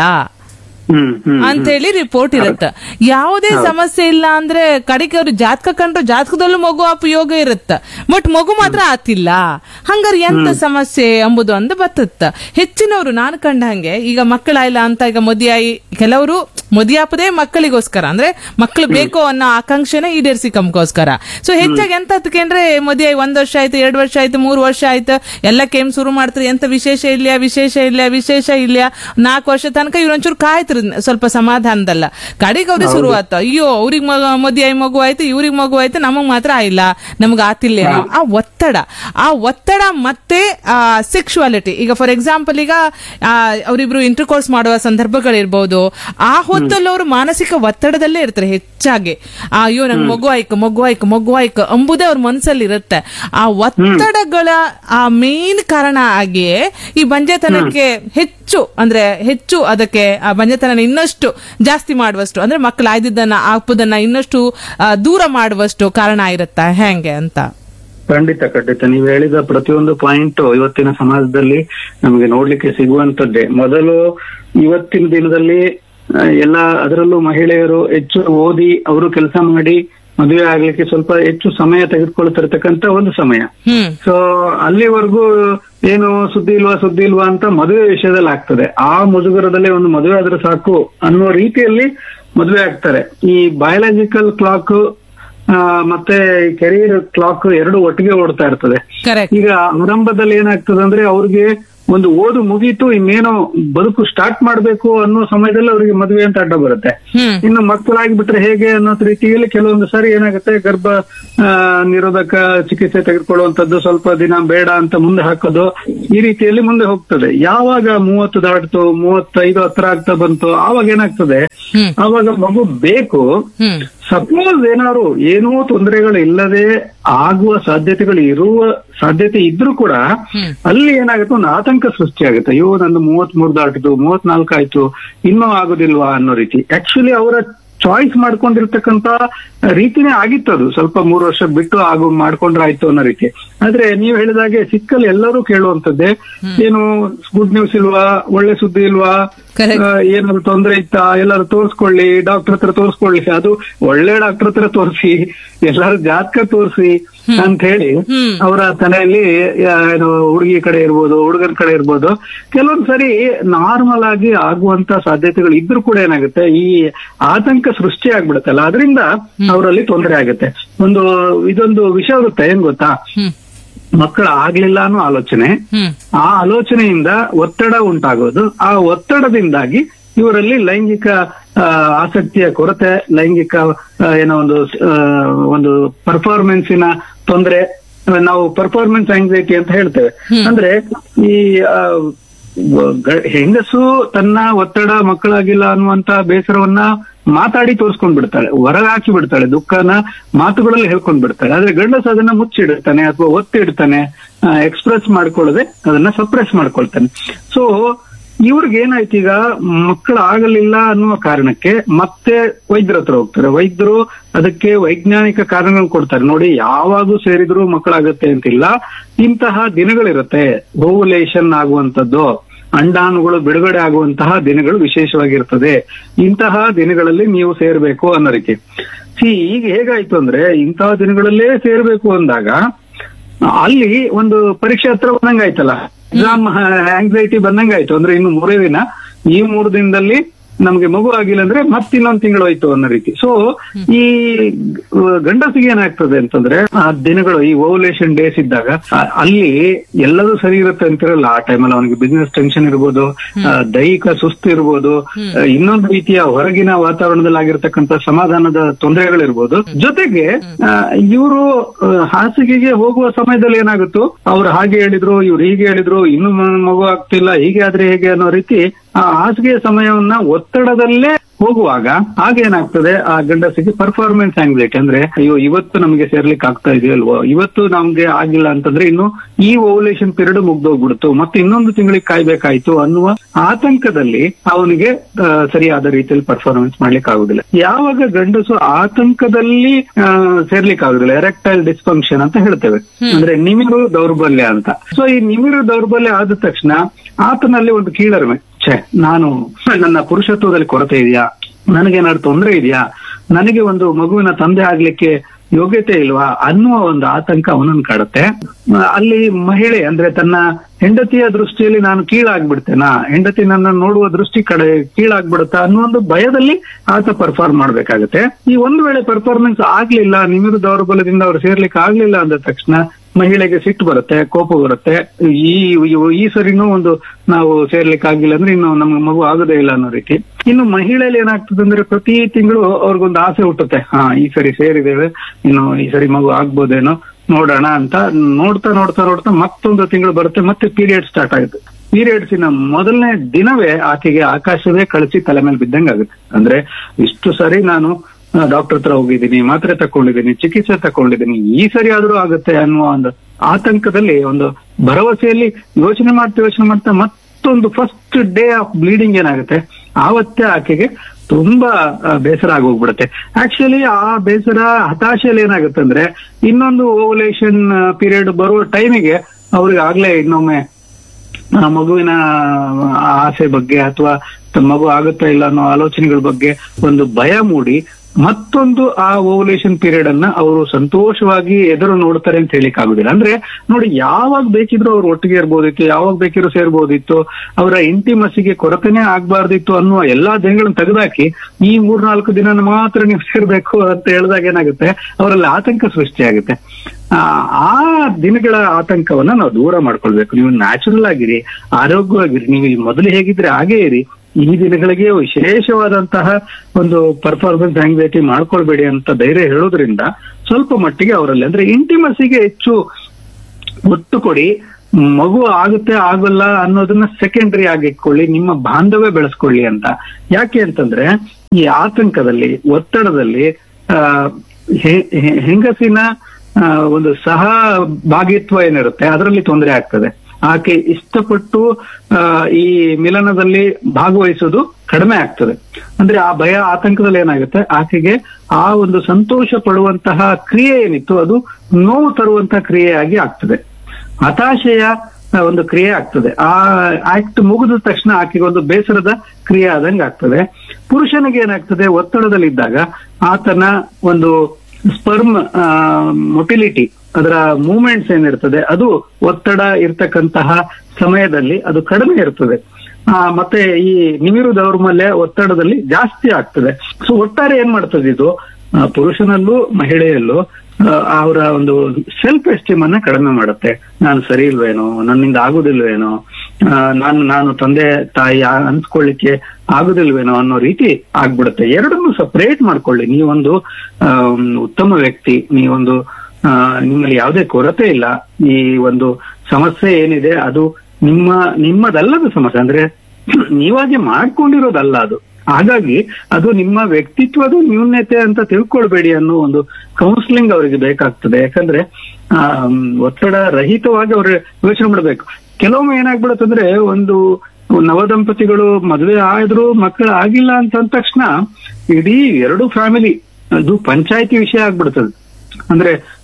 ಅಂತೇಳಿ ರಿಪೋರ್ಟ್ ಇರುತ್ತೆ. ಯಾವುದೇ ಸಮಸ್ಯೆ ಇಲ್ಲ ಅಂದ್ರೆ ಕಡೆಗೆ ಅವ್ರು ಜಾತಕ ಕಂಡ್ರು ಜಾತಕದಲ್ಲೂ ಮಗು ಉಪಯೋಗ ಇರುತ್ತೆ, ಬಟ್ ಮಗು ಮಾತ್ರ ಆತಿಲ್ಲ. ಹಂಗಾರೆ ಎಂತ ಸಮಸ್ಯೆ ಎಂಬುದು ಅಂದ ಬತ್ತತ್ತ. ಹೆಚ್ಚಿನವರು ನಾನು ಕಂಡ ಹಂಗೆ ಈಗ ಮಕ್ಕಳಾಯಿಲ್ಲ ಅಂತ ಈಗ ಮದುವೆಯಾಗಿ ಕೆಲವರು ಮದುವೆಯಾಪದೇ ಮಕ್ಕಳಿಗೋಸ್ಕರ, ಅಂದ್ರೆ ಮಕ್ಕಳು ಬೇಕು ಅನ್ನೋ ಆಕಾಂಕ್ಷೆನ ಈಡೇರಿಸಿಕಂಗೋಸ್ಕರ. ಸೊ ಹೆಚ್ಚಾಗಿ ಎಂತ ಅಂದ್ರೆ ಮದುವೆ ಒಂದ್ ವರ್ಷ ಆಯ್ತು, ಎರಡು ವರ್ಷ ಆಯ್ತು, ಮೂರು ವರ್ಷ ಆಯ್ತು, ಎಲ್ಲ ಕೇಮ್ ಶುರು ಮಾಡ್ತಾರೆ. ಎಂತ ವಿಶೇಷ ಇಲ್ಲ ವಿಶೇಷ ಇಲ್ಲ ವಿಶೇಷ ಇಲ್ಲ ನಾಲ್ಕು ವರ್ಷ ತನಕ ಇವ್ರೊಂಚೂರು ಕಾಯ್ತಿರ್ ಸ್ವಲ್ಪ ಸಮಾಧಾನದಲ್ಲ. ಕಡೆಗೆ ಅವ್ರಿಗೆ ಶುರು ಆಯ್ತು, ಅಯ್ಯೋ ಅವ್ರಿಗೆ ಮದುವೆ ಮಗು ಆಯ್ತು, ಇವ್ರಿಗೆ ಮಗು ಆಯ್ತು, ನಮಗ್ ಮಾತ್ರ ಆಯಿಲ್ಲ, ನಮ್ಗೆ ಆತಿಲ್ಲೇನೋ. ಆ ಒತ್ತಡ ಆ ಒತ್ತಡ ಮತ್ತೆ ಸೆಕ್ಸುವಾಲಿಟಿ. ಈಗ ಫಾರ್ ಎಕ್ಸಾಂಪಲ್ ಈಗ ಅವರಿಬ್ರು ಇಂಟರ್ ಕೋರ್ಸ್ ಮಾಡುವ ಸಂದರ್ಭಗಳಿರ್ಬೋದು, ಆ ಹೊತ್ತಲ್ಲಿ ಅವರು ಮಾನಸಿಕ ಒತ್ತಡದಲ್ಲೇ ಇರ್ತಾರೆ ಹೆಚ್ಚಾಗಿ. ಅಯ್ಯೋ ನಂಗೆ ಮಗು ಆಯ್ಕು ಮಗು ಆಯ್ಕು ಮಗು ಆಯ್ಕು ಎಂಬುದೇ ಅವ್ರ ಮನಸ್ಸಲ್ಲಿ ಇರುತ್ತೆ. ಆ ಒತ್ತಡಗಳ ಆ ಮೇನ್ ಕಾರಣ ಆಗಿಯೇ ಈ ಬಂಜೆತನಕ್ಕೆ ಹೆಚ್ಚು ಅಂದ್ರೆ ಹೆಚ್ಚು ಅದಕ್ಕೆ ಆ ಬಂಜೆತನ ಇನ್ನಷ್ಟು ಜಾಸ್ತಿ ಮಾಡುವಷ್ಟು, ಅಂದ್ರೆ ಮಕ್ಕಳು ಆಯ್ದಿದ್ದನ್ನ ಆಪುದನ್ನ ಇನ್ನಷ್ಟು ದೂರ ಮಾಡುವಷ್ಟು ಕಾರಣ ಇರುತ್ತಾ ಹೆಂಗೆ ಅಂತ? ಖಂಡಿತ ಖಂಡಿತ ನೀವು ಹೇಳಿದ ಪ್ರತಿಯೊಂದು ಪಾಯಿಂಟ್ ಇವತ್ತಿನ ಸಮಾಜದಲ್ಲಿ ನಮಗೆ ನೋಡ್ಲಿಕ್ಕೆ ಸಿಗುವಂತದ್ದೇ. ಮೊದಲು ಇವತ್ತಿನ ದಿನದಲ್ಲಿ ಎಲ್ಲ ಅದರಲ್ಲೂ ಮಹಿಳೆಯರು ಹೆಚ್ಚು ಓದಿ ಅವರು ಕೆಲಸ ಮಾಡಿ ಮದುವೆ ಆಗ್ಲಿಕ್ಕೆ ಸ್ವಲ್ಪ ಹೆಚ್ಚು ಸಮಯ ತೆಗೆದುಕೊಳ್ತಿರ್ತಕ್ಕಂತ ಒಂದು ಸಮಯ. ಸೊ ಅಲ್ಲಿವರೆಗೂ ಏನು ಸುದ್ದಿ ಇಲ್ವಾ ಸುದ್ದಿ ಇಲ್ವಾ ಅಂತ ಮದುವೆ ವಿಷಯದಲ್ಲಿ ಆಗ್ತದೆ. ಆ ಮುಜುಗರದಲ್ಲೇ ಒಂದು ಮದುವೆ ಆದ್ರೆ ಸಾಕು ಅನ್ನೋ ರೀತಿಯಲ್ಲಿ ಮದುವೆ ಆಗ್ತಾರೆ. ಈ ಬಯಾಲಜಿಕಲ್ ಕ್ಲಾಕ್ ಮತ್ತೆ ಕೆರಿಯರ್ ಕ್ಲಾಕ್ ಎರಡು ಒಟ್ಟಿಗೆ ಓಡ್ತಾ ಇರ್ತದೆ. ಈಗ ಆರಂಭದಲ್ಲಿ ಏನಾಗ್ತದೆ ಅಂದ್ರೆ ಅವ್ರಿಗೆ ಒಂದು ಓದು ಮುಗೀತು, ಇನ್ನೇನೋ ಬದುಕು ಸ್ಟಾರ್ಟ್ ಮಾಡ್ಬೇಕು ಅನ್ನೋ ಸಮಯದಲ್ಲಿ ಅವರಿಗೆ ಮದುವೆ ಅಂತ ಅಡ್ಡ ಬರುತ್ತೆ. ಇನ್ನು ಮಕ್ಕಳಾಗಿ ಬಿಟ್ರೆ ಹೇಗೆ ಅನ್ನೋ ರೀತಿಯಲ್ಲಿ ಕೆಲವೊಂದು ಸಾರಿ ಏನಾಗುತ್ತೆ, ಗರ್ಭ ನಿರೋಧಕ ಚಿಕಿತ್ಸೆ ತೆಗೆದುಕೊಳ್ಳುವಂತದ್ದು, ಸ್ವಲ್ಪ ದಿನ ಬೇಡ ಅಂತ ಮುಂದೆ ಹಾಕೋದು, ಈ ರೀತಿಯಲ್ಲಿ ಮುಂದೆ ಹೋಗ್ತದೆ. ಯಾವಾಗ ಮೂವತ್ತು ದಾಟ್ತು, ಮೂವತ್ತೈದು ಹತ್ರ ಆಗ್ತಾ ಬಂತು, ಆವಾಗ ಏನಾಗ್ತದೆ, ಆವಾಗ ಮಗು ಬೇಕು. ಸಪೋಸ್ ಏನಾದ್ರು ಏನೂ ತೊಂದರೆಗಳು ಇಲ್ಲದೆ ಆಗುವ ಸಾಧ್ಯತೆಗಳು ಇರುವ ಸಾಧ್ಯತೆ ಇದ್ರೂ ಕೂಡ ಅಲ್ಲಿ ಏನಾಗುತ್ತೆ, ಒಂದು ಆತಂಕ ಸೃಷ್ಟಿ ಆಗುತ್ತೆ. ಅಯ್ಯೋ ನಂದು ಮೂವತ್ ಮೂರು ದಾಟಿತು, ಮೂವತ್ನಾಲ್ಕು ಆಯ್ತು, ಇನ್ನೂ ಆಗುದಿಲ್ವಾ ಅನ್ನೋ ರೀತಿ. ಆಕ್ಚುಲಿ ಅವರ ಚಾಯ್ಸ್ ಮಾಡ್ಕೊಂಡಿರ್ತಕ್ಕಂತ ರೀತಿನೇ ಆಗಿತ್ತದು. ಸ್ವಲ್ಪ ಮೂರು ವರ್ಷ ಬಿಟ್ಟು ಆಗು ಮಾಡ್ಕೊಂಡ್ರೆ ಆಯ್ತು ಅನ್ನೋ ರೀತಿ. ಆದ್ರೆ ನೀವು ಹೇಳಿದಾಗೆ ಸಿಕ್ಕಲ್ಲಿ ಎಲ್ಲರೂ ಕೇಳುವಂತದ್ದೇ, ಏನು ಗುಡ್ ನ್ಯೂಸ್ ಇಲ್ವಾ, ಒಳ್ಳೆ ಸುದ್ದಿ ಇಲ್ವಾ, ಏನಾದ್ರು ತೊಂದರೆ ಇತ್ತಾ, ಎಲ್ಲಾರು ತೋರ್ಸ್ಕೊಳ್ಳಿ, ಡಾಕ್ಟರ್ ಹತ್ರ ತೋರ್ಸ್ಕೊಳ್ಳಿ, ಅದು ಒಳ್ಳೆ ಡಾಕ್ಟರ್ ಹತ್ರ ತೋರಿಸಿ, ಎಲ್ಲಾರು ಜಾತಕ ತೋರಿಸಿ ಅಂತ ಹೇಳಿ ಅವರ ತಲೆಯಲ್ಲಿ ಏನು ಹುಡುಗಿ ಕಡೆ ಇರ್ಬೋದು, ಹುಡುಗನ ಕಡೆ ಇರ್ಬೋದು, ಕೆಲವೊಂದ್ ಸರಿ ನಾರ್ಮಲ್ ಆಗಿ ಆಗುವಂತ ಸಾಧ್ಯತೆಗಳು ಇದ್ರೂ ಕೂಡ ಏನಾಗುತ್ತೆ, ಈ ಆತಂಕ ಸೃಷ್ಟಿ ಆಗ್ಬಿಡುತ್ತಲ್ಲ, ಅದರಿಂದ ಅವರಲ್ಲಿ ತೊಂದರೆ ಆಗುತ್ತೆ. ಒಂದು ಇದೊಂದು ವಿಷಯ ಇರುತ್ತೆ, ಏನ್ ಗೊತ್ತಾ, ಮಕ್ಕಳು ಆಗ್ಲಿಲ್ಲ ಅನ್ನೋ ಆಲೋಚನೆ, ಆ ಆಲೋಚನೆಯಿಂದ ಒತ್ತಡ ಉಂಟಾಗೋದು, ಆ ಒತ್ತಡದಿಂದಾಗಿ ಇವರಲ್ಲಿ ಲೈಂಗಿಕ ಆಸಕ್ತಿಯ ಕೊರತೆ, ಲೈಂಗಿಕ ಏನೋ ಒಂದು ಒಂದು ಪರ್ಫಾರ್ಮೆನ್ಸಿನ ತೊಂದರೆ, ನಾವು ಪರ್ಫಾರ್ಮೆನ್ಸ್ ಆಂಗ್ಸೈಟಿ ಅಂತ ಹೇಳ್ತೇವೆ. ಅಂದ್ರೆ ಈ ಹೆಂಗಸು ತನ್ನ ಒತ್ತಡ, ಮಕ್ಕಳಾಗಿಲ್ಲ ಅನ್ನುವಂತ ಬೇಸರವನ್ನ ಮಾತಾಡಿ ತೋರ್ಸ್ಕೊಂಡ್ ಬಿಡ್ತಾಳೆ, ಹೊರಗೆ ಹಾಕಿ ಬಿಡ್ತಾಳೆ, ದುಃಖನ ಮಾತುಗಳಲ್ಲಿ ಹೇಳ್ಕೊಂಡ್ ಬಿಡ್ತಾಳೆ. ಆದ್ರೆ ಗಂಡಸ ಅದನ್ನ ಮುಚ್ಚಿಡ್ತಾನೆ ಅಥವಾ ಒತ್ತಿಡ್ತಾನೆ, ಎಕ್ಸ್ಪ್ರೆಸ್ ಮಾಡ್ಕೊಳ್ಳದೆ ಅದನ್ನ ಸಪ್ರೆಸ್ ಮಾಡ್ಕೊಳ್ತಾನೆ. ಸೊ ಇವ್ರಿಗೆ ಏನಾಯ್ತು, ಈಗ ಮಕ್ಕಳು ಆಗಲಿಲ್ಲ ಅನ್ನುವ ಕಾರಣಕ್ಕೆ ಮತ್ತೆ ವೈದ್ಯರ ಹತ್ರ ಹೋಗ್ತಾರೆ. ವೈದ್ಯರು ಅದಕ್ಕೆ ವೈಜ್ಞಾನಿಕ ಕಾರಣಗಳನ್ನು ಕೊಡ್ತಾರೆ. ನೋಡಿ, ಯಾವಾಗೂ ಸೇರಿದ್ರು ಮಕ್ಕಳಾಗತ್ತೆ ಅಂತಿಲ್ಲ, ಇಂತಹ ದಿನಗಳಿರುತ್ತೆ, ಓವುಲೇಷನ್ ಆಗುವಂತದ್ದು, ಅಂಡಾಣುಗಳು ಬಿಡುಗಡೆ ಆಗುವಂತಹ ದಿನಗಳು ವಿಶೇಷವಾಗಿರ್ತದೆ. ಇಂತಹ ದಿನಗಳಲ್ಲಿ ನೀವು ಸೇರ್ಬೇಕು ಅನ್ನೋದಕ್ಕೆ. ಸಿ ಈಗ ಹೇಗಾಯ್ತು ಅಂದ್ರೆ ಇಂತಹ ದಿನಗಳಲ್ಲೇ ಸೇರ್ಬೇಕು ಅಂದಾಗ ಅಲ್ಲಿ ಒಂದು ಪರೀಕ್ಷೆ ಹತ್ರ ಬಂದಂಗಾಯ್ತಲ್ಲ, ಎಕ್ಸಾಮ್ ಆಂಗ್ಸೈಟಿ ಬಂದಂಗಾಯ್ತು. ಅಂದ್ರೆ ಇನ್ನು ಮೂರೇ ದಿನ, ಈ ಮೂರು ದಿನದಲ್ಲಿ ನಮ್ಗೆ ಮಗು ಆಗಿಲ್ಲ ಅಂದ್ರೆ ಮತ್ತೆ ಇನ್ನೊಂದು ತಿಂಗಳು ಹೋಯ್ತು ಅನ್ನೋ ರೀತಿ. ಸೊ ಈ ಗಂಡಸಿಗೆ ಏನಾಗ್ತದೆ ಅಂತಂದ್ರೆ ಆ ದಿನಗಳು, ಈ ಓವ್ಯುಲೇಷನ್ ಡೇಸ್ ಇದ್ದಾಗ ಅಲ್ಲಿ ಎಲ್ಲದೂ ಸರಿ ಇರುತ್ತೆ ಅಂತಿರಲ್ಲ. ಆ ಟೈಮಲ್ಲಿ ಅವನಿಗೆ ಬಿಸ್ನೆಸ್ ಟೆನ್ಷನ್ ಇರ್ಬೋದು, ದೈಹಿಕ ಸುಸ್ತು ಇರ್ಬೋದು, ಇನ್ನೊಂದು ರೀತಿಯ ಹೊರಗಿನ ವಾತಾವರಣದಲ್ಲಿ ಆಗಿರ್ತಕ್ಕಂಥ ಸಮಾಧಾನದ ತೊಂದರೆಗಳಿರ್ಬೋದು. ಜೊತೆಗೆ ಇವರು ಹಾಸಿಗೆಗೆ ಹೋಗುವ ಸಮಯದಲ್ಲಿ ಏನಾಗುತ್ತೋ, ಅವ್ರು ಹಾಗೆ ಹೇಳಿದ್ರು, ಇವ್ರು ಹೀಗೆ ಹೇಳಿದ್ರು, ಇನ್ನು ಮಗು ಆಗ್ತಿಲ್ಲ, ಹೀಗೆ ಆದ್ರೆ ಹೇಗೆ ಅನ್ನೋ ರೀತಿ ಆ ಹಾಸಿಗೆಯ ಸಮಯವನ್ನ ಒತ್ತಡದಲ್ಲೇ ಹೋಗುವಾಗ ಆಗೇನಾಗ್ತದೆ, ಆ ಗಂಡಸಿಗೆ ಪರ್ಫಾರ್ಮೆನ್ಸ್ ಆಂಗ್ಸೈಟಿ. ಅಂದ್ರೆ ಅಯ್ಯೋ ಇವತ್ತು ನಮಗೆ ಸೇರ್ಲಿಕ್ಕೆ ಆಗ್ತಾ ಇದೆಯಲ್ವೋ, ಇವತ್ತು ನಮ್ಗೆ ಆಗಿಲ್ಲ ಅಂತಂದ್ರೆ ಇನ್ನು ಈ ಓವ್ಯುಲೇಷನ್ ಪೀರಿಯಡ್ ಮುಗ್ದೋಗ್ಬಿಡ್ತು, ಮತ್ತೆ ಇನ್ನೊಂದು ತಿಂಗಳಿಗೆ ಕಾಯ್ಬೇಕಾಯ್ತು ಅನ್ನುವ ಆತಂಕದಲ್ಲಿ ಅವನಿಗೆ ಸರಿಯಾದ ರೀತಿಯಲ್ಲಿ ಪರ್ಫಾರ್ಮೆನ್ಸ್ ಮಾಡ್ಲಿಕ್ಕೆ ಆಗುದಿಲ್ಲ. ಯಾವಾಗ ಗಂಡಸು ಆತಂಕದಲ್ಲಿ ಸೇರ್ಲಿಕ್ಕೆ ಆಗುದಿಲ್ಲ, ಎರೆಕ್ಟೈಲ್ ಡಿಸ್ಫಂಕ್ಷನ್ ಅಂತ ಹೇಳ್ತೇವೆ, ಅಂದ್ರೆ ನಿಮಿರು ದೌರ್ಬಲ್ಯ ಅಂತ. ಸೊ ಈ ನಿಮಿರು ದೌರ್ಬಲ್ಯ ಆದ ತಕ್ಷಣ ಆತನಲ್ಲಿ ಒಂದು ಕೀಳರಿಮೆ, ಛೇ ನಾನು ನನ್ನ ಪುರುಷತ್ವದಲ್ಲಿ ಕೊರತೆ ಇದೆಯಾ, ನನಗೇನಾದ್ರು ತೊಂದರೆ ಇದೆಯಾ, ನನಗೆ ಒಂದು ಮಗುವಿನ ತಂದೆ ಆಗ್ಲಿಕ್ಕೆ ಯೋಗ್ಯತೆ ಇಲ್ವಾ ಅನ್ನುವ ಒಂದು ಆತಂಕ ಅವನನ್ನು ಕಾಡುತ್ತೆ. ಅಲ್ಲಿ ಮಹಿಳೆ ಅಂದ್ರೆ ತನ್ನ ಹೆಂಡತಿಯ ದೃಷ್ಟಿಯಲ್ಲಿ ನಾನು ಕೀಳಾಗ್ಬಿಡ್ತೇನಾ, ಹೆಂಡತಿ ನನ್ನ ನೋಡುವ ದೃಷ್ಟಿ ಕಡೆ ಕೀಳಾಗ್ಬಿಡುತ್ತಾ ಅನ್ನೋ ಒಂದು ಭಯದಲ್ಲಿ ಆತ ಪರ್ಫಾರ್ಮ್ ಮಾಡ್ಬೇಕಾಗತ್ತೆ. ಈ ಒಂದು ವೇಳೆ ಪರ್ಫಾರ್ಮೆನ್ಸ್ ಆಗ್ಲಿಲ್ಲ, ನಿಮಿರು ದೌರ್ಬಲ್ಯದಿಂದ ಅವ್ರು ಸೇರ್ಲಿಕ್ಕೆ ಆಗ್ಲಿಲ್ಲ ಅಂದ ತಕ್ಷಣ ಮಹಿಳೆಗೆ ಸಿಟ್ಟು ಬರುತ್ತೆ, ಕೋಪ ಬರುತ್ತೆ. ಈ ಈ ಸರಿನೂ ಒಂದು ನಾವು ಸೇರ್ಲಿಕ್ಕೆ ಆಗಿಲ್ಲ ಅಂದ್ರೆ ಇನ್ನು ನಮ್ಗೆ ಮಗು ಆಗೋದೇ ಇಲ್ಲ ಅನ್ನೋ ರೀತಿ. ಇನ್ನು ಮಹಿಳೆಯಲ್ಲಿ ಏನಾಗ್ತದೆ ಅಂದ್ರೆ ಪ್ರತಿ ತಿಂಗಳು ಅವ್ರಿಗೊಂದು ಆಸೆ ಹುಟ್ಟುತ್ತೆ, ಹಾ ಈ ಸರಿ ಸೇರಿದ್ದೇವೆ, ಇನ್ನು ಈ ಸರಿ ಮಗು ಆಗ್ಬೋದೇನೋ ನೋಡೋಣ ಅಂತ. ನೋಡ್ತಾ ನೋಡ್ತಾ ನೋಡ್ತಾ ಮತ್ತೊಂದು ತಿಂಗಳು ಬರುತ್ತೆ, ಮತ್ತೆ ಪೀರಿಯಡ್ ಸ್ಟಾರ್ಟ್ ಆಗುತ್ತೆ. ಪೀರಿಯಡ್ಸಿನ ಮೊದಲನೇ ದಿನವೇ ಆಕೆಗೆ ಆಕಾಶವೇ ಕಳಿಸಿ ತಲೆ ಮೇಲೆ ಬಿದ್ದಂಗೆ ಆಗುತ್ತೆ. ಅಂದ್ರೆ ಇಷ್ಟು ಸರಿ ನಾನು ಡಾಕ್ಟರ್ ಹತ್ರ ಹೋಗಿದ್ದೀನಿ, ಮಾತ್ರೆ ತಕೊಂಡಿದ್ದೀನಿ, ಚಿಕಿತ್ಸೆ ತಕೊಂಡಿದ್ದೀನಿ, ಈ ಸರಿ ಆದ್ರೂ ಆಗುತ್ತೆ ಅನ್ನುವ ಒಂದು ಆತಂಕದಲ್ಲಿ, ಒಂದು ಭರವಸೆಯಲ್ಲಿ ಯೋಚನೆ ಮಾಡ್ತಾ ಯೋಚನೆ ಮಾಡ್ತಾ ಮತ್ತೊಂದು ಫಸ್ಟ್ ಡೇ ಆಫ್ ಬ್ಲೀಡಿಂಗ್ ಏನಾಗುತ್ತೆ, ಆವತ್ತೇ ಆಕೆಗೆ ತುಂಬಾ ಬೇಸರ ಆಗೋಗ್ಬಿಡುತ್ತೆ. ಆಕ್ಚುಲಿ ಆ ಬೇಸರ ಹತಾಶೆಯಲ್ಲಿ ಏನಾಗುತ್ತೆ ಅಂದ್ರೆ ಇನ್ನೊಂದು ಓವ್ಯುಲೇಷನ್ ಪೀರಿಯಡ್ ಬರುವ ಟೈಮಿಗೆ ಅವ್ರಿಗೆ ಆಗ್ಲೇ ಇನ್ನೊಮ್ಮೆ ಮಗುವಿನ ಆಸೆ ಬಗ್ಗೆ ಅಥವಾ ಮಗು ಆಗುತ್ತಾ ಇಲ್ಲ ಅನ್ನೋ ಆಲೋಚನೆಗಳ ಬಗ್ಗೆ ಒಂದು ಭಯ ಮೂಡಿ ಮತ್ತೊಂದು ಆ ಓವ್ಯುಲೇಷನ್ ಪೀರಿಯಡ್ ಅನ್ನ ಅವರು ಸಂತೋಷವಾಗಿ ಎದುರು ನೋಡ್ತಾರೆ ಅಂತ ಹೇಳಿಕ್ ಆಗುದಿಲ್ಲ. ಅಂದ್ರೆ ನೋಡಿ, ಯಾವಾಗ ಬೇಕಿದ್ರು ಅವ್ರು ಒಟ್ಟಿಗೆ ಇರ್ಬೋದಿತ್ತು, ಯಾವಾಗ ಬೇಕಿದ್ರು ಸೇರ್ಬೋದಿತ್ತು, ಅವರ ಇಂಟಿಮಸಿಗೆ ಕೊರತೆನೇ ಆಗ್ಬಾರ್ದಿತ್ತು ಅನ್ನುವ ಎಲ್ಲಾ ದಿನಗಳನ್ನ ತೆಗೆದಾಕಿ ಈ ಮೂರ್ನಾಲ್ಕು ದಿನ ಮಾತ್ರ ನೀವು ಸೇರ್ಬೇಕು ಅಂತ ಹೇಳಿದಾಗ ಏನಾಗುತ್ತೆ, ಅವರಲ್ಲಿ ಆತಂಕ ಸೃಷ್ಟಿಯಾಗುತ್ತೆ. ಆ ದಿನಗಳ ಆತಂಕವನ್ನ ನಾವು ದೂರ ಮಾಡ್ಕೊಳ್ಬೇಕು. ನೀವು ನ್ಯಾಚುರಲ್ ಆಗಿರಿ, ಆರೋಗ್ಯವಾಗಿರಿ, ನೀವು ಮೊದಲು ಹೇಗಿದ್ರೆ ಹಾಗೇ ಇರಿ. ಈ ದಿನಗಳಿಗೆ ವಿಶೇಷವಾದಂತಹ ಒಂದು ಪರ್ಫಾರ್ಮೆನ್ಸ್ ಆಂಗ್ಸೈಟಿ ಮಾಡ್ಕೊಳ್ಬೇಡಿ ಅಂತ ಧೈರ್ಯ ಹೇಳೋದ್ರಿಂದ ಸ್ವಲ್ಪ ಮಟ್ಟಿಗೆ ಅವರಲ್ಲಿ ಅಂದ್ರೆ ಇಂಟಿಮಸಿಗೆ ಹೆಚ್ಚು ಒತ್ತು ಕೊಡಿ. ಮಗು ಆಗುತ್ತೆ ಆಗಲ್ಲ ಅನ್ನೋದನ್ನ ಸೆಕೆಂಡರಿ ಆಗಿ ಇಟ್ಕೊಳ್ಳಿ, ನಿಮ್ಮ ಬಾಂಧವ್ಯ ಬೆಳೆಸ್ಕೊಳ್ಳಿ ಅಂತ. ಯಾಕೆ ಅಂತಂದ್ರೆ ಈ ಆತಂಕದಲ್ಲಿ, ಒತ್ತಡದಲ್ಲಿ ಆ ಹೆಂಗಸಿನ ಒಂದು ಸಹ ಭಾಗಿತ್ವ ಏನಿರುತ್ತೆ ಅದರಲ್ಲಿ ತೊಂದರೆ ಆಗ್ತದೆ. ಆಕೆ ಇಷ್ಟಪಟ್ಟು ಈ ಮಿಲನದಲ್ಲಿ ಭಾಗವಹಿಸೋದು ಕಡಿಮೆ ಆಗ್ತದೆ. ಅಂದ್ರೆ ಆ ಭಯ ಆತಂಕದಲ್ಲಿ ಏನಾಗುತ್ತೆ, ಆಕೆಗೆ ಆ ಒಂದು ಸಂತೋಷ ಪಡುವಂತಹ ಕ್ರಿಯೆ ಏನಿತ್ತು ಅದು ನೋವು ತರುವಂತಹ ಕ್ರಿಯೆಯಾಗಿ ಆಗ್ತದೆ, ಹತಾಶೆಯ ಒಂದು ಕ್ರಿಯೆ ಆಗ್ತದೆ. ಆ ಆಕ್ಟ್ ಮುಗಿದ ತಕ್ಷಣ ಆಕೆಗೆ ಒಂದು ಬೇಸರದ ಕ್ರಿಯೆ ಆದಂಗೆ ಆಗ್ತದೆ. ಪುರುಷನಿಗೆ ಏನಾಗ್ತದೆ, ಒತ್ತಡದಲ್ಲಿದ್ದಾಗ ಆತನ ಒಂದು ಸ್ಪರ್ಮ್ ಮೊಟಿಲಿಟಿ, ಅದರ ಮೂವ್ಮೆಂಟ್ಸ್ ಏನಿರ್ತದೆ ಅದು ಒತ್ತಡ ಇರ್ತಕ್ಕಂತಹ ಸಮಯದಲ್ಲಿ ಅದು ಕಡಿಮೆ ಇರ್ತದೆ. ಆ ಮತ್ತೆ ಈ ನಿಮಿರು ದೌರ್ಬಲ್ಯ ಒತ್ತಡದಲ್ಲಿ ಜಾಸ್ತಿ ಆಗ್ತದೆ. ಸೊ ಒಟ್ಟಾರೆ ಏನ್ ಮಾಡ್ತದೆ ಇದು, ಪುರುಷನಲ್ಲೂ ಮಹಿಳೆಯಲ್ಲೂ ಅವರ ಒಂದು ಸೆಲ್ಫ್ ಎಸ್ಟೀಮ್ ಅನ್ನ ಕಡಿಮೆ ಮಾಡುತ್ತೆ. ನಾನು ಸರಿ ಇಲ್ವೇನೋ, ನನ್ನಿಂದ ಆಗುದಿಲ್ವೇನೋ, ನಾನು ನಾನು ತಂದೆ ತಾಯಿ ಅನ್ಸ್ಕೊಳ್ಳಿಕ್ಕೆ ಆಗುದಿಲ್ವೇನೋ ಅನ್ನೋ ರೀತಿ ಆಗ್ಬಿಡುತ್ತೆ. ಎರಡನ್ನೂ ಸಪರೇಟ್ ಮಾಡ್ಕೊಳ್ಳಿ. ನೀವೊಂದು ಉತ್ತಮ ವ್ಯಕ್ತಿ, ನೀವೊಂದು ನಿಮ್ಮಲ್ಲಿ ಯಾವುದೇ ಕೊರತೆ ಇಲ್ಲ. ಈ ಒಂದು ಸಮಸ್ಯೆ ಏನಿದೆ ಅದು ನಿಮ್ಮ ನಿಮ್ಮದಲ್ಲದ ಸಮಸ್ಯೆ, ಅಂದ್ರೆ ನೀವಾಗೆ ಮಾಡ್ಕೊಂಡಿರೋದಲ್ಲ ಅದು. ಹಾಗಾಗಿ ಅದು ನಿಮ್ಮ ವ್ಯಕ್ತಿತ್ವದ ನ್ಯೂನ್ಯತೆ ಅಂತ ತಿಳ್ಕೊಳ್ಬೇಡಿ ಅನ್ನೋ ಒಂದು ಕೌನ್ಸಿಲಿಂಗ್ ಅವರಿಗೆ ಬೇಕಾಗ್ತದೆ. ಯಾಕಂದ್ರೆ ಆ ಒತ್ತಡ ರಹಿತವಾಗಿ ಅವ್ರು ಯೋಚನೆ ಮಾಡಬೇಕು. ಕೆಲವೊಮ್ಮೆ ಏನಾಗ್ಬಿಡುತ್ತಂದ್ರೆ ಒಂದು ನವದಂಪತಿಗಳು ಮದುವೆ ಆದ್ರೂ ಮಕ್ಕಳು ಆಗಿಲ್ಲ ಅಂತ ಅಂದ ತಕ್ಷಣ ಇಡೀ ಎರಡು ಫ್ಯಾಮಿಲಿ ಅದು ಪಂಚಾಯತಿ ವಿಷಯ ಆಗ್ಬಿಡ್ತದೆ. ಅಂದ್ರೆ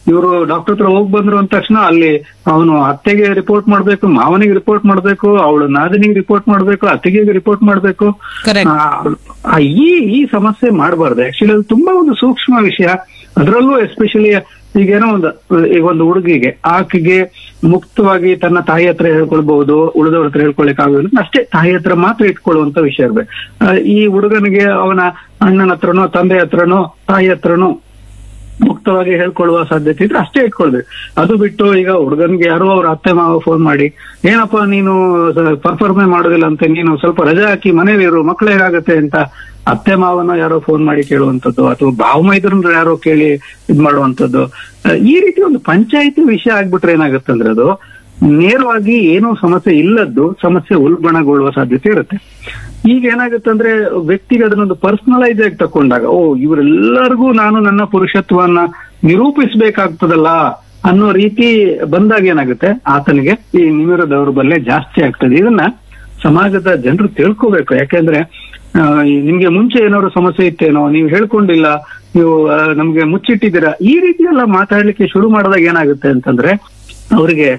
ಇವರು ಡಾಕ್ಟರ್ ಹತ್ರ ಹೋಗ್ ಬಂದ್ರು ಅಂದ ತಕ್ಷಣ ಅಲ್ಲಿ ಅವನು ಅತ್ತೆಗೆ ರಿಪೋರ್ಟ್ ಮಾಡ್ಬೇಕು, ಮಾವನಿಗೆ ರಿಪೋರ್ಟ್ ಮಾಡ್ಬೇಕು, ಅವಳು ನಾದಿನಿಗೆ ರಿಪೋರ್ಟ್ ಮಾಡ್ಬೇಕು, ಅತ್ತಿಗೆ ರಿಪೋರ್ಟ್ ಮಾಡ್ಬೇಕು. Correct. ಆ, ಈ ಈ ಸಮಸ್ಯೆ ಮಾಡಬಾರ್ದು. ಆಕ್ಚುಲಿ ಅದು ತುಂಬಾ ಒಂದು ಸೂಕ್ಷ್ಮ ವಿಷಯ. ಅದರಲ್ಲೂ ಎಸ್ಪೆಷಲಿ ಈಗೇನೋ ಒಂದು ಈಗ ಒಂದು ಹುಡುಗಿಗೆ ಆಕೆಗೆ ಮುಕ್ತವಾಗಿ ತನ್ನ ತಾಯಿ ಹತ್ರ ಹೇಳ್ಕೊಳ್ಬಹುದು, ಉಳಿದವ್ರ ಹತ್ರ ಹೇಳ್ಕೊಳ್ಲಿಕ್ಕೆ ಆಗೋದಿಲ್ಲ, ಅಷ್ಟೇ ತಾಯಿ ಹತ್ರ ಮಾತ್ರ ಇಟ್ಕೊಳ್ಳುವಂತ ವಿಷಯ ಇರ್ಬೇಕು. ಈ ಹುಡುಗನಿಗೆ ಅವನ ಅಣ್ಣನ ಹತ್ರನೋ ತಂದೆ ಹತ್ರನೋ ತಾಯಿ ಹತ್ರನೋ ಮುಕ್ತವಾಗಿ ಹೇಳ್ಕೊಳ್ಳುವ ಸಾಧ್ಯತೆ ಇದ್ರೆ ಅಷ್ಟೇ ಇಟ್ಕೊಳ್ಬೇಕು. ಅದು ಬಿಟ್ಟು ಈಗ ಹುಡುಗನಿಗೆ ಯಾರೋ ಅವ್ರ ಅತ್ತೆ ಮಾವ ಫೋನ್ ಮಾಡಿ, ಏನಪ್ಪಾ ನೀನು ಪರ್ಫಾರ್ಮೆ ಮಾಡೋದಿಲ್ಲ ಅಂತ, ನೀನು ಸ್ವಲ್ಪ ರಜೆ ಹಾಕಿ ಮನೇಲಿ ಇರು, ಮಕ್ಳು ಹೇಗಾಗತ್ತೆ ಅಂತ ಅತ್ತೆ ಮಾವನ ಯಾರೋ ಫೋನ್ ಮಾಡಿ ಕೇಳುವಂಥದ್ದು, ಅಥವಾ ಭಾವ ಮೈದ್ರನ್ನ ಯಾರೋ ಕೇಳಿ ಇದ್ ಮಾಡುವಂಥದ್ದು, ಈ ರೀತಿ ಒಂದು ಪಂಚಾಯಿತಿ ವಿಷಯ ಆಗ್ಬಿಟ್ರೆ ಏನಾಗುತ್ತೆ ಅಂದ್ರೆ ಅದು ನೇರವಾಗಿ ಏನೋ ಸಮಸ್ಯೆ ಇಲ್ಲದ್ದು ಸಮಸ್ಯೆ ಉಲ್ಬಣಗೊಳ್ಳುವ ಸಾಧ್ಯತೆ ಇರುತ್ತೆ. ಈಗ ಏನಾಗುತ್ತೆ ಅಂದ್ರೆ ವ್ಯಕ್ತಿಗೆ ಅದನ್ನೊಂದು ಪರ್ಸನಲೈಸ್ ಆಗಿ ತಕೊಂಡಾಗ, ಓ ಇವರೆಲ್ಲರಿಗೂ ನಾನು ನನ್ನ ಪುರುಷತ್ವವನ್ನ ನಿರೂಪಿಸಬೇಕಾಗ್ತದಲ್ಲ ಅನ್ನೋ ರೀತಿ ಬಂದಾಗ ಏನಾಗುತ್ತೆ, ಆತನಿಗೆ ಈ ನಿಮಿರ ದೌರ್ಬಲ್ಯ ಜಾಸ್ತಿ ಆಗ್ತದೆ. ಇದನ್ನ ಸಮಾಜದ ಜನರು ತಿಳ್ಕೋಬೇಕು. ಯಾಕೆಂದ್ರೆ ನಿಮ್ಗೆ ಮುಂಚೆ ಏನಾದ್ರು ಸಮಸ್ಯೆ ಇತ್ತೇನೋ, ನೀವು ಹೇಳ್ಕೊಂಡಿಲ್ಲ, ನೀವು ನಮ್ಗೆ ಮುಚ್ಚಿಟ್ಟಿದ್ದೀರಾ, ಈ ರೀತಿ ಎಲ್ಲ ಮಾತಾಡ್ಲಿಕ್ಕೆ ಶುರು ಮಾಡಿದಾಗ ಏನಾಗುತ್ತೆ ಅಂತಂದ್ರೆ ಅವರಿಗೆ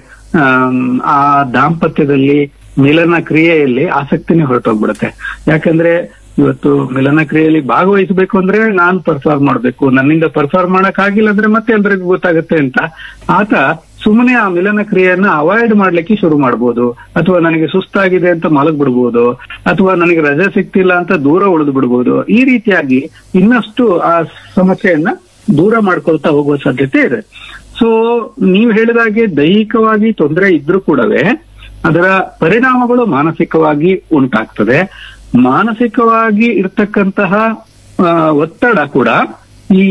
ಆ ದಾಂಪತ್ಯದಲ್ಲಿ ಮಿಲನ ಕ್ರಿಯೆಯಲ್ಲಿ ಆಸಕ್ತಿನೇ ಹೊರಟೋಗ್ಬಿಡುತ್ತೆ. ಯಾಕಂದ್ರೆ ಇವತ್ತು ಮಿಲನ ಕ್ರಿಯೆಯಲ್ಲಿ ಭಾಗವಹಿಸಬೇಕು ಅಂದ್ರೆ ನಾನ್ ಪರ್ಫಾರ್ಮ್ ಮಾಡ್ಬೇಕು, ನನ್ನಿಂದ ಪರ್ಫಾರ್ಮ್ ಮಾಡಕ್ ಆಗಿಲ್ಲ ಅಂದ್ರೆ ಮತ್ತೆ ಎಲ್ರಿಗೂ ಗೊತ್ತಾಗುತ್ತೆ ಅಂತ ಆತ ಸುಮ್ಮನೆ ಆ ಮಿಲನ ಕ್ರಿಯೆಯನ್ನ ಅವಾಯ್ಡ್ ಮಾಡ್ಲಿಕ್ಕೆ ಶುರು ಮಾಡ್ಬೋದು, ಅಥವಾ ನನಗೆ ಸುಸ್ತಾಗಿದೆ ಅಂತ ಮಲಗ್ ಬಿಡ್ಬೋದು, ಅಥವಾ ನನಗೆ ರಜೆ ಸಿಗ್ತಿಲ್ಲ ಅಂತ ದೂರ ಉಳಿದು ಬಿಡ್ಬೋದು. ಈ ರೀತಿಯಾಗಿ ಇನ್ನಷ್ಟು ಆ ಸಮಸ್ಯೆಯನ್ನ ದೂರ ಮಾಡ್ಕೊಳ್ತಾ ಹೋಗುವ ಸಾಧ್ಯತೆ ಇದೆ. ಸೊ ನೀವು ಹೇಳಿದಾಗೆ ದೈಹಿಕವಾಗಿ ತೊಂದರೆ ಇದ್ರೂ ಕೂಡವೇ ಅದರ ಪರಿಣಾಮಗಳು ಮಾನಸಿಕವಾಗಿ ಉಂಟಾಗ್ತದೆ. ಮಾನಸಿಕವಾಗಿ ಇರ್ತಕ್ಕಂತಹ ಒತ್ತಡ ಕೂಡ ಈ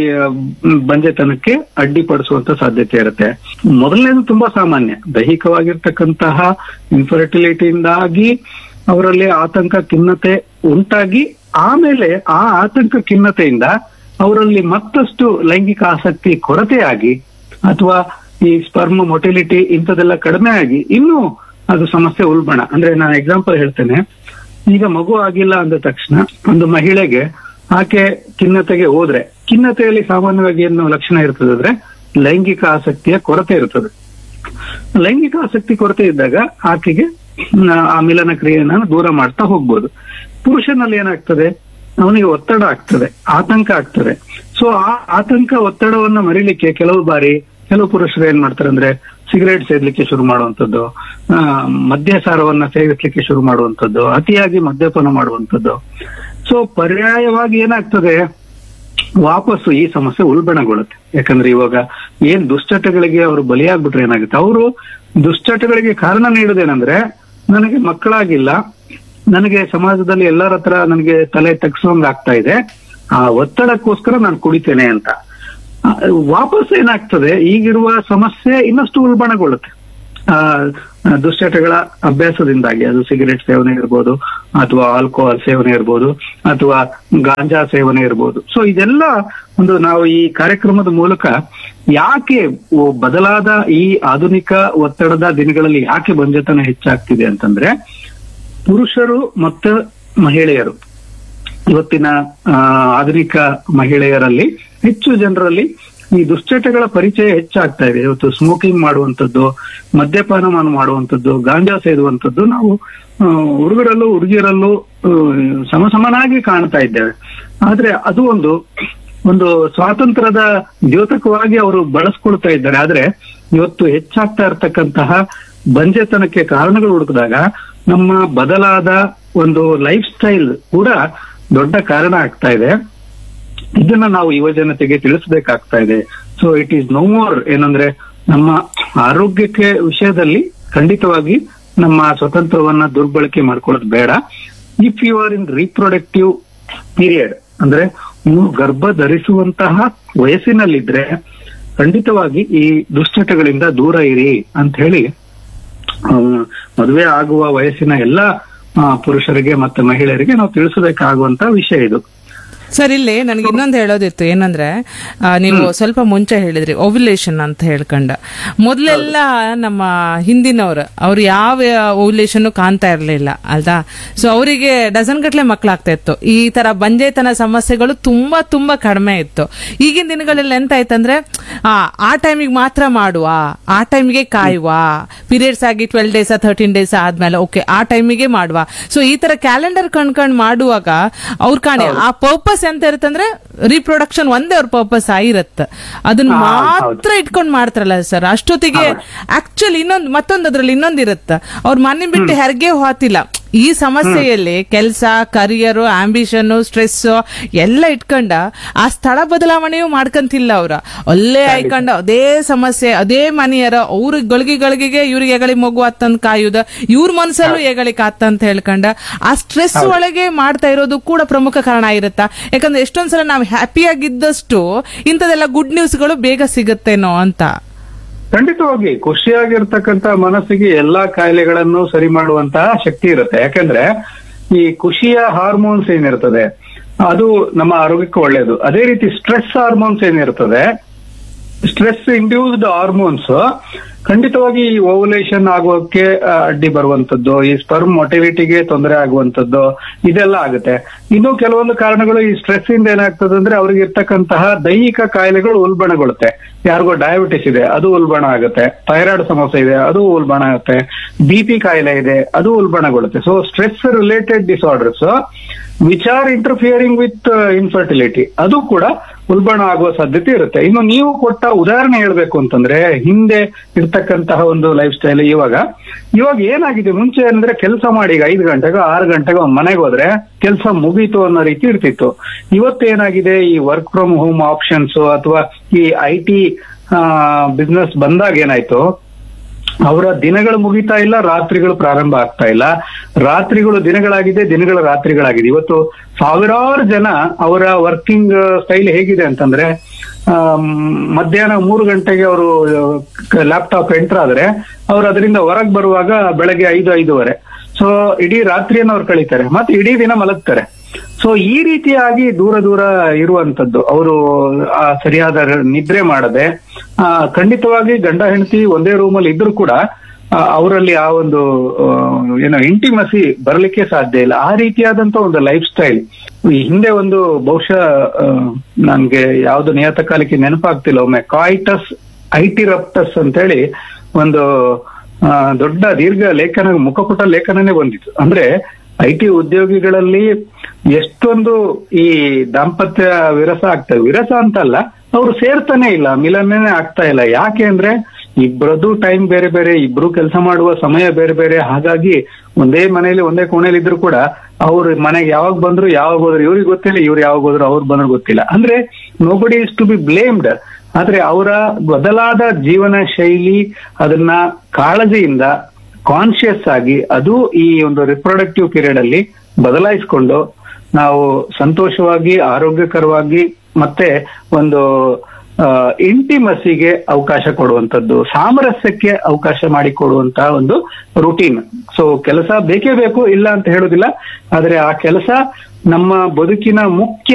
ಬಂಜೆತನಕ್ಕೆ ಅಡ್ಡಿಪಡಿಸುವಂತ ಸಾಧ್ಯತೆ ಇರುತ್ತೆ. ಮೊದಲನೇದು ತುಂಬಾ ಸಾಮಾನ್ಯ, ದೈಹಿಕವಾಗಿರ್ತಕ್ಕಂತಹ ಇನ್ಫರ್ಟಿಲಿಟಿಯಿಂದಾಗಿ ಅವರಲ್ಲಿ ಆತಂಕ ಖಿನ್ನತೆ ಉಂಟಾಗಿ ಆಮೇಲೆ ಆ ಆತಂಕ ಖಿನ್ನತೆಯಿಂದ ಅವರಲ್ಲಿ ಮತ್ತಷ್ಟು ಲೈಂಗಿಕ ಆಸಕ್ತಿ ಕೊರತೆಯಾಗಿ ಅಥವಾ ಈ ಸ್ಪರ್ಮ್ ಮೊಟಿಲಿಟಿ ಇಂಥದೆಲ್ಲ ಕಡಿಮೆ ಆಗಿ ಇನ್ನೂ ಅದು ಸಮಸ್ಯೆ ಉಲ್ಬಣ. ಅಂದ್ರೆ ನಾನು ಎಕ್ಸಾಂಪಲ್ ಹೇಳ್ತೇನೆ. ಈಗ ಮಗು ಆಗಿಲ್ಲ ಅಂದ ತಕ್ಷಣ ಒಂದು ಮಹಿಳೆಗೆ ಆಕೆ ಖಿನ್ನತೆಗೆ ಹೋದ್ರೆ, ಖಿನ್ನತೆಯಲ್ಲಿ ಸಾಮಾನ್ಯವಾಗಿ ಏನು ಲಕ್ಷಣ ಇರ್ತದೆ ಅಂದ್ರೆ ಲೈಂಗಿಕ ಆಸಕ್ತಿಯ ಕೊರತೆ ಇರ್ತದೆ. ಲೈಂಗಿಕ ಆಸಕ್ತಿ ಕೊರತೆ ಇದ್ದಾಗ ಆಕೆಗೆ ಆ ಮಿಲನ ಕ್ರಿಯೆಯನ್ನು ದೂರ ಮಾಡ್ತಾ ಹೋಗ್ಬೋದು. ಪುರುಷನಲ್ಲಿ ಏನಾಗ್ತದೆ, ಅವನಿಗೆ ಒತ್ತಡ ಆಗ್ತದೆ, ಆತಂಕ ಆಗ್ತದೆ. ಸೊ ಆ ಆತಂಕ ಒತ್ತಡವನ್ನ ಮರಿಲಿಕ್ಕೆ ಕೆಲವು ಬಾರಿ ಕೆಲವು ಪುರುಷರು ಏನ್ ಮಾಡ್ತಾರೆ ಅಂದ್ರೆ ಸಿಗರೇಟ್ ಸೇದಲಿಕ್ಕೆ ಶುರು ಮಾಡುವಂಥದ್ದು, ಮದ್ಯಸಾರವನ್ನ ಸೇವಿಸ್ಲಿಕ್ಕೆ ಶುರು ಮಾಡುವಂಥದ್ದು, ಅತಿಯಾಗಿ ಮದ್ಯಪಾನ ಮಾಡುವಂಥದ್ದು. ಸೊ ಪರ್ಯಾಯವಾಗಿ ಏನಾಗ್ತದೆ, ವಾಪಸ್ಸು ಈ ಸಮಸ್ಯೆ ಉಲ್ಬಣಗೊಳ್ಳುತ್ತೆ. ಯಾಕಂದ್ರೆ ಇವಾಗ ಏನ್ ದುಶ್ಚಟಗಳಿಗೆ ಅವರು ಬಲಿಯಾಗ್ಬಿಟ್ರೆ ಏನಾಗುತ್ತೆ, ಅವರು ದುಶ್ಚಟಗಳಿಗೆ ಕಾರಣ ನೀಡುದೇನಂದ್ರೆ ನನಗೆ ಮಕ್ಕಳಾಗಿಲ್ಲ, ನನಗೆ ಸಮಾಜದಲ್ಲಿ ಎಲ್ಲರ ಹತ್ರ ನನಗೆ ತಲೆ ತಗ್ಸೋಂಗ್ ಆಗ್ತಾ ಇದೆ, ಆ ಒತ್ತಡಕ್ಕೋಸ್ಕರ ನಾನು ಕುಡಿತೇನೆ ಅಂತ. ವಾಪಸ್ ಏನಾಗ್ತದೆ, ಈಗಿರುವ ಸಮಸ್ಯೆ ಇನ್ನಷ್ಟು ಉಲ್ಬಣಗೊಳ್ಳುತ್ತೆ. ಆ ದುಶ್ಚಟಗಳ ಅಭ್ಯಾಸದಿಂದಾಗಿ, ಅದು ಸಿಗರೇಟ್ ಸೇವನೆ ಇರ್ಬೋದು, ಅಥವಾ ಆಲ್ಕೋಹಾಲ್ ಸೇವನೆ ಇರ್ಬೋದು, ಅಥವಾ ಗಾಂಜಾ ಸೇವನೆ ಇರ್ಬೋದು. ಸೊ ಇದೆಲ್ಲ ಒಂದು ನಾವು ಈ ಕಾರ್ಯಕ್ರಮದ ಮೂಲಕ ಯಾಕೆ ಬದಲಾದ ಈ ಆಧುನಿಕ ಒತ್ತಡದ ದಿನಗಳಲ್ಲಿ ಯಾಕೆ ಬಂಜೆತನ ಹೆಚ್ಚಾಗ್ತಿದೆ ಅಂತಂದ್ರೆ, ಪುರುಷರು ಮತ್ತು ಮಹಿಳೆಯರು, ಇವತ್ತಿನ ಆಧುನಿಕ ಮಹಿಳೆಯರಲ್ಲಿ ಹೆಚ್ಚು ಜನರಲ್ಲಿ ಈ ದುಶ್ಚಟಗಳ ಪರಿಚಯ ಹೆಚ್ಚಾಗ್ತಾ ಇದೆ. ಇವತ್ತು ಸ್ಮೋಕಿಂಗ್ ಮಾಡುವಂಥದ್ದು, ಮದ್ಯಪಾನ ಮಾಡುವಂಥದ್ದು, ಗಾಂಜಾ ಸೇದುವಂಥದ್ದು ನಾವು ಹುಡುಗರಲ್ಲೂ ಹುಡುಗಿಯರಲ್ಲೂ ಸಮಸಮನಾಗಿ ಕಾಣ್ತಾ ಇದ್ದೇವೆ. ಆದ್ರೆ ಅದು ಒಂದು ಒಂದು ಸ್ವಾತಂತ್ರ್ಯದ ದ್ಯೋತಕವಾಗಿ ಅವರು ಬಳಸ್ಕೊಳ್ತಾ ಇದ್ದಾರೆ. ಆದ್ರೆ ಇವತ್ತು ಹೆಚ್ಚಾಗ್ತಾ ಇರ್ತಕ್ಕಂತಹ ಬಂಜೆತನಕ್ಕೆ ಕಾರಣಗಳು ಹುಡುಕಿದಾಗ ನಮ್ಮ ಬದಲಾದ ಒಂದು ಲೈಫ್ ಸ್ಟೈಲ್ ಕೂಡ ದೊಡ್ಡ ಕಾರಣ ಆಗ್ತಾ ಇದೆ. ಇದನ್ನ ನಾವು ಯುವ ಜನತೆಗೆ ತಿಳಿಸಬೇಕಾಗ್ತಾ ಇದೆ. So it is no more ಏನಂದ್ರೆ ನಮ್ಮ ಆರೋಗ್ಯಕ್ಕೆ ವಿಷಯದಲ್ಲಿ ಖಂಡಿತವಾಗಿ ನಮ್ಮ ಸ್ವತಂತ್ರವನ್ನ ದುರ್ಬಳಕೆ ಮಾಡ್ಕೊಳ್ಳೋದು ಬೇಡ. If you are in reproductive period, ಅಂದ್ರೆ ನೀವು ಗರ್ಭ ಧರಿಸುವಂತಹ ವಯಸ್ಸಿನಲ್ಲಿದ್ರೆ ಖಂಡಿತವಾಗಿ ಈ ದುಶ್ಚಟಗಳಿಂದ ದೂರ ಇರಿ ಅಂತ ಹೇಳಿ ಮದುವೆ ಆಗುವ ವಯಸ್ಸಿನ ಎಲ್ಲಾ ಪುರುಷರಿಗೆ ಮತ್ತು ಮಹಿಳೆಯರಿಗೆ ನಾವು ತಿಳಿಸಬೇಕಾಗುವಂತ ವಿಷಯ ಇದು. ಸರ್ ಇಲ್ಲಿ ನನಗೆ ಇನ್ನೊಂದು ಹೇಳೋದಿತ್ತು ಏನಂದ್ರೆ ಆ, ನೀವು ಸ್ವಲ್ಪ ಮುಂಚೆ ಹೇಳಿದ್ರಿ ಓವ್ಯುಲೇಷನ್ ಅಂತ ಹೇಳ್ಕೊಂಡ ಮೊದಲೆಲ್ಲ ನಮ್ಮ ಹಿಂದಿನವ್ರು ಅವ್ರು ಯಾವ ಓವ್ಯುಲೇಷನ್ ಕಾಣ್ತಾ ಇರ್ಲಿಲ್ಲ ಅಲ್ದಾ. ಸೊ ಅವರಿಗೆ ಡಜನ್ ಗಟ್ಲೆ ಮಕ್ಕಳಾಗ್ತಾ ಇತ್ತು. ಈ ತರ ಬಂಜೆತನ ಸಮಸ್ಯೆಗಳು ತುಂಬಾ ತುಂಬಾ ಕಡಿಮೆ ಇತ್ತು. ಈಗಿನ ದಿನಗಳಲ್ಲಿ ಎಂತ ಆಯ್ತಂದ್ರೆ ಆ ಆ ಟೈಮಿಗೆ ಮಾತ್ರ ಮಾಡುವ, ಆ ಟೈಮಿಗೆ ಕಾಯುವ, ಪೀರಿಯಡ್ಸ್ ಆಗಿ ಟ್ವೆಲ್ ಡೇಸ್ ಥರ್ಟೀನ್ ಡೇಸ್ ಆದ್ಮೇಲೆ ಓಕೆ ಆ ಟೈಮಿಗೆ ಮಾಡುವ. ಸೊ ಈ ತರ ಕ್ಯಾಲೆಂಡರ್ ಕಣ್ಕೊಂಡ್ ಮಾಡುವಾಗ ಅವ್ರ ಕಾಣೆ ಆ ಪರ್ಪಸ್ ಎಂತ ಇರುತ್ತಂದ್ರೆ ರೀಪ್ರೊಡಕ್ಷನ್ ಒಂದೇ ಅವ್ರ ಪರ್ಪಸ್ ಆಗಿರತ್ತ. ಅದನ್ನ ಮಾತ್ರ ಇಟ್ಕೊಂಡ್ ಮಾಡ್ತಾರಲ್ಲ ಸರ್. ಅಷ್ಟೊತ್ತಿಗೆ ಆಕ್ಚುಲಿ ಇನ್ನೊಂದು ಮತ್ತೊಂದು ಅದ್ರಲ್ಲಿ ಇನ್ನೊಂದಿರತ್ತ, ಅವ್ರ ಮನೆ ಬಿಟ್ಟು ಹೆರಿಗೆ ಹೋತಿಲ್ಲ. ಈ ಸಮಸ್ಯೆಯಲ್ಲಿ ಕೆಲಸ, ಕರಿಯರ್, ಆಂಬಿಷನ್, ಸ್ಟ್ರೆಸ್ ಎಲ್ಲ ಇಟ್ಕೊಂಡ ಆ ಸ್ಥಳ ಬದಲಾವಣೆಯೂ ಮಾಡ್ಕಂತಿಲ್ಲ. ಅವ್ರ ಅಲ್ಲೇ ಆಯ್ಕೊಂಡ ಅದೇ ಸಮಸ್ಯೆ, ಅದೇ ಮನೆಯರ ಅವ್ರ ಗಳಿಗೆ ಗಳಿಗೆಗೆ ಇವ್ರಿಗೆ ಎಗಳಿ ಮಗು ಅತ್ತಂದ್ ಕಾಯುದ, ಇವ್ರ ಮನ್ಸಲ್ಲೂ ಎಗಳಿಕ್ ಆತ ಅಂತ ಹೇಳ್ಕೊಂಡ ಆ ಸ್ಟ್ರೆಸ್ ಒಳಗೆ ಮಾಡ್ತಾ ಇರೋದು ಕೂಡ ಪ್ರಮುಖ ಕಾರಣ ಆಗಿರುತ್ತಾ. ಯಾಕಂದ್ರೆ ಎಷ್ಟೊಂದ್ಸಲ ನಾವು ಹ್ಯಾಪಿಯಾಗಿದ್ದಷ್ಟು ಇಂಥದೆಲ್ಲ ಗುಡ್ ನ್ಯೂಸ್ಗಳು ಬೇಗ ಸಿಗುತ್ತೇನೋ ಅಂತ. ಖಂಡಿತವಾಗಿ ಖುಷಿಯಾಗಿರ್ತಕ್ಕಂತ ಮನಸ್ಸಿಗೆ ಎಲ್ಲಾ ಕಾಯಿಲೆಗಳನ್ನು ಸರಿ ಮಾಡುವಂತಹ ಶಕ್ತಿ ಇರುತ್ತೆ. ಯಾಕಂದ್ರೆ ಈ ಖುಷಿಯ ಹಾರ್ಮೋನ್ಸ್ ಏನಿರ್ತದೆ ಅದು ನಮ್ಮ ಆರೋಗ್ಯಕ್ಕೆ ಒಳ್ಳೆಯದು. ಅದೇ ರೀತಿ ಸ್ಟ್ರೆಸ್ ಹಾರ್ಮೋನ್ಸ್ ಏನಿರ್ತದೆ, ಸ್ಟ್ರೆಸ್ ಇಂಡ್ಯೂಸ್ಡ್ ಹಾರ್ಮೋನ್ಸ್ ಖಂಡಿತವಾಗಿ ಈ ಓವ್ಯುಲೇಷನ್ ಆಗೋಕೆ ಅಡ್ಡಿ ಬರುವಂತದ್ದು, ಈ ಸ್ಪರ್ಮ್ ಮೊಟಿಲಿಟಿಗೆ ತೊಂದರೆ ಆಗುವಂತದ್ದು ಇದೆಲ್ಲ ಆಗುತ್ತೆ. ಇನ್ನು ಕೆಲವೊಂದು ಕಾರಣಗಳು ಈ ಸ್ಟ್ರೆಸ್ ಇಂದ ಏನಾಗ್ತದೆ ಅಂದ್ರೆ ಅವ್ರಿಗೆ ಇರ್ತಕ್ಕಂತಹ ದೈಹಿಕ ಕಾಯಿಲೆಗಳು ಉಲ್ಬಣಗೊಳ್ಳುತ್ತೆ. ಯಾರಿಗೋ ಡಯಾಬಿಟಿಸ್ ಇದೆ ಅದು ಉಲ್ಬಣ ಆಗುತ್ತೆ, ಥೈರಾಯ್ಡ್ ಸಮಸ್ಯೆ ಇದೆ ಅದು ಉಲ್ಬಣ ಆಗುತ್ತೆ, ಬಿ ಪಿ ಕಾಯಿಲೆ ಇದೆ ಅದು ಉಲ್ಬಣಗೊಳ್ಳುತ್ತೆ. So stress related disorders which are interfering with infertility ಅದು ಕೂಡ ಉಲ್ಬಣ ಆಗುವ ಸಾಧ್ಯತೆ ಇರುತ್ತೆ. ಇನ್ನು ನೀವು ಕೊಟ್ಟ ಉದಾಹರಣೆ ಹೇಳ್ಬೇಕು ಅಂತಂದ್ರೆ ಹಿಂದೆ ಇರ್ತಕ್ಕಂತಹ ಒಂದು ಲೈಫ್ ಸ್ಟೈಲ್ ಇವಾಗ ಇವಾಗ ಏನಾಗಿದೆ, ಮುಂಚೆ ಅಂದ್ರೆ ಕೆಲಸ ಮಾಡಿ ಈಗ ಐದು ಗಂಟೆಗೆ ಆರು ಗಂಟೆಗೆ ಒಂದ್ ಮನೆಗೆ ಹೋದ್ರೆ ಕೆಲಸ ಮುಗೀತು ಅನ್ನೋ ರೀತಿ ಇರ್ತಿತ್ತು. ಇವತ್ತೇನಾಗಿದೆ, ಈ ವರ್ಕ್ ಫ್ರಮ್ ಹೋಮ್ ಆಪ್ಷನ್ಸ್ ಅಥವಾ ಈ ಐ ಟಿ ಬಿಸ್ನೆಸ್ ಬಂದಾಗ ಏನಾಯ್ತು, ಅವರ ದಿನಗಳು ಮುಗಿತಾ ಇಲ್ಲ, ರಾತ್ರಿಗಳು ಪ್ರಾರಂಭ ಆಗ್ತಾ ಇಲ್ಲ, ರಾತ್ರಿಗಳು ದಿನಗಳಾಗಿದೆ, ದಿನಗಳ ರಾತ್ರಿಗಳಾಗಿದೆ. ಇವತ್ತು ಸಾವಿರಾರು ಜನ ಅವರ ವರ್ಕಿಂಗ್ ಸ್ಟೈಲ್ ಹೇಗಿದೆ ಅಂತಂದ್ರೆ ಮಧ್ಯಾಹ್ನ ಮೂರು ಗಂಟೆಗೆ ಅವರು ಲ್ಯಾಪ್ಟಾಪ್ ಎಂಟರ್ ಆದ್ರೆ ಅವ್ರು ಅದರಿಂದ ಹೊರಗೆ ಬರುವಾಗ ಬೆಳಗ್ಗೆ ಐದು ಐದೂವರೆ. ಸೊ ಇಡೀ ರಾತ್ರಿಯನ್ನು ಅವ್ರು ಕಳೀತಾರೆ, ಮತ್ತೆ ಇಡೀ ದಿನ ಮಲಗ್ತಾರೆ. ಸೊ ಈ ರೀತಿಯಾಗಿ ದೂರ ದೂರ ಇರುವಂತದ್ದು, ಅವರು ಸರಿಯಾದ ನಿದ್ರೆ ಮಾಡದೆ ಖಂಡಿತವಾಗಿ ಗಂಡ ಹೆಂಡತಿ ಒಂದೇ ರೂಮಲ್ಲಿ ಇದ್ರೂ ಕೂಡ ಅವರಲ್ಲಿ ಆ ಒಂದು ಏನೋ ಇಂಟಿಮಸಿ ಬರಲಿಕ್ಕೆ ಸಾಧ್ಯ ಇಲ್ಲ. ಆ ರೀತಿಯಾದಂತ ಒಂದು ಲೈಫ್ ಸ್ಟೈಲ್ ಈ ಹಿಂದೆ ಒಂದು ಬಹುಶಃ ನನ್ಗೆ ಯಾವ್ದು ನಿಯತಕಾಲಕ್ಕೆ ನೆನಪಾಗ್ತಿಲ್ಲ, ಒಮ್ಮೆ ಕಾಯಿಟಸ್ ಐಟಿರಪ್ಟಸ್ ಅಂತೇಳಿ ಒಂದು ದೊಡ್ಡ ದೀರ್ಘ ಲೇಖನ, ಮುಖಪುಟ ಲೇಖನನೇ ಬಂದಿತ್ತು. ಅಂದ್ರೆ ಐ ಟಿ ಉದ್ಯೋಗಿಗಳಲ್ಲಿ ಎಷ್ಟೊಂದು ಈ ದಾಂಪತ್ಯ ವಿರಸ ಆಗ್ತದೆ, ವಿರಸ ಅಂತಲ್ಲ, ಅವ್ರು ಸೇರ್ತಾನೆ ಇಲ್ಲ, ಮಿಲನೇ ಆಗ್ತಾ ಇಲ್ಲ. ಯಾಕೆ ಅಂದ್ರೆ ಇಬ್ಬರದು ಟೈಮ್ ಬೇರೆ ಬೇರೆ, ಇಬ್ರು ಕೆಲಸ ಮಾಡುವ ಸಮಯ ಬೇರೆ ಬೇರೆ. ಹಾಗಾಗಿ ಒಂದೇ ಮನೆಯಲ್ಲಿ ಒಂದೇ ಕೋಣೆಯಲ್ಲಿ ಇದ್ರು ಕೂಡ ಅವ್ರ ಮನೆಗೆ ಯಾವಾಗ ಬಂದ್ರು ಯಾವಾಗ ಹೋದ್ರು ಇವ್ರಿಗೆ ಗೊತ್ತಿಲ್ಲ, ಇವ್ರು ಯಾವಾಗ ಹೋದ್ರು ಅವ್ರು ಬಂದ್ರು ಗೊತ್ತಿಲ್ಲ. ಅಂದ್ರೆ nobody is to be blamed. ಆದ್ರೆ ಅವರ ಬದಲಾದ ಜೀವನ ಶೈಲಿ ಅದನ್ನ ಕಾಳಜಿಯಿಂದ ಕಾನ್ಶಿಯಸ್ ಆಗಿ ಅದು ಈ ಒಂದು ರಿಪ್ರೊಡಕ್ಟಿವ್ ಪೀರಿಯಡ್ ಅಲ್ಲಿ ಬದಲಾಯಿಸಿಕೊಂಡು ನಾವು ಸಂತೋಷವಾಗಿ ಆರೋಗ್ಯಕರವಾಗಿ ಮತ್ತೆ ಒಂದು ಇಂಟಿಮಸಿಗೆ ಅವಕಾಶ ಕೊಡುವಂತದ್ದು, ಸಾಮರಸ್ಯಕ್ಕೆ ಅವಕಾಶ ಮಾಡಿಕೊಡುವಂತಹ ಒಂದು ರೂಟೀನ್. ಸೊ ಕೆಲಸ ಬೇಕೇ ಬೇಕು, ಇಲ್ಲ ಅಂತ ಹೇಳುದಿಲ್ಲ, ಆದ್ರೆ ಆ ಕೆಲಸ ನಮ್ಮ ಬದುಕಿನ ಮುಖ್ಯ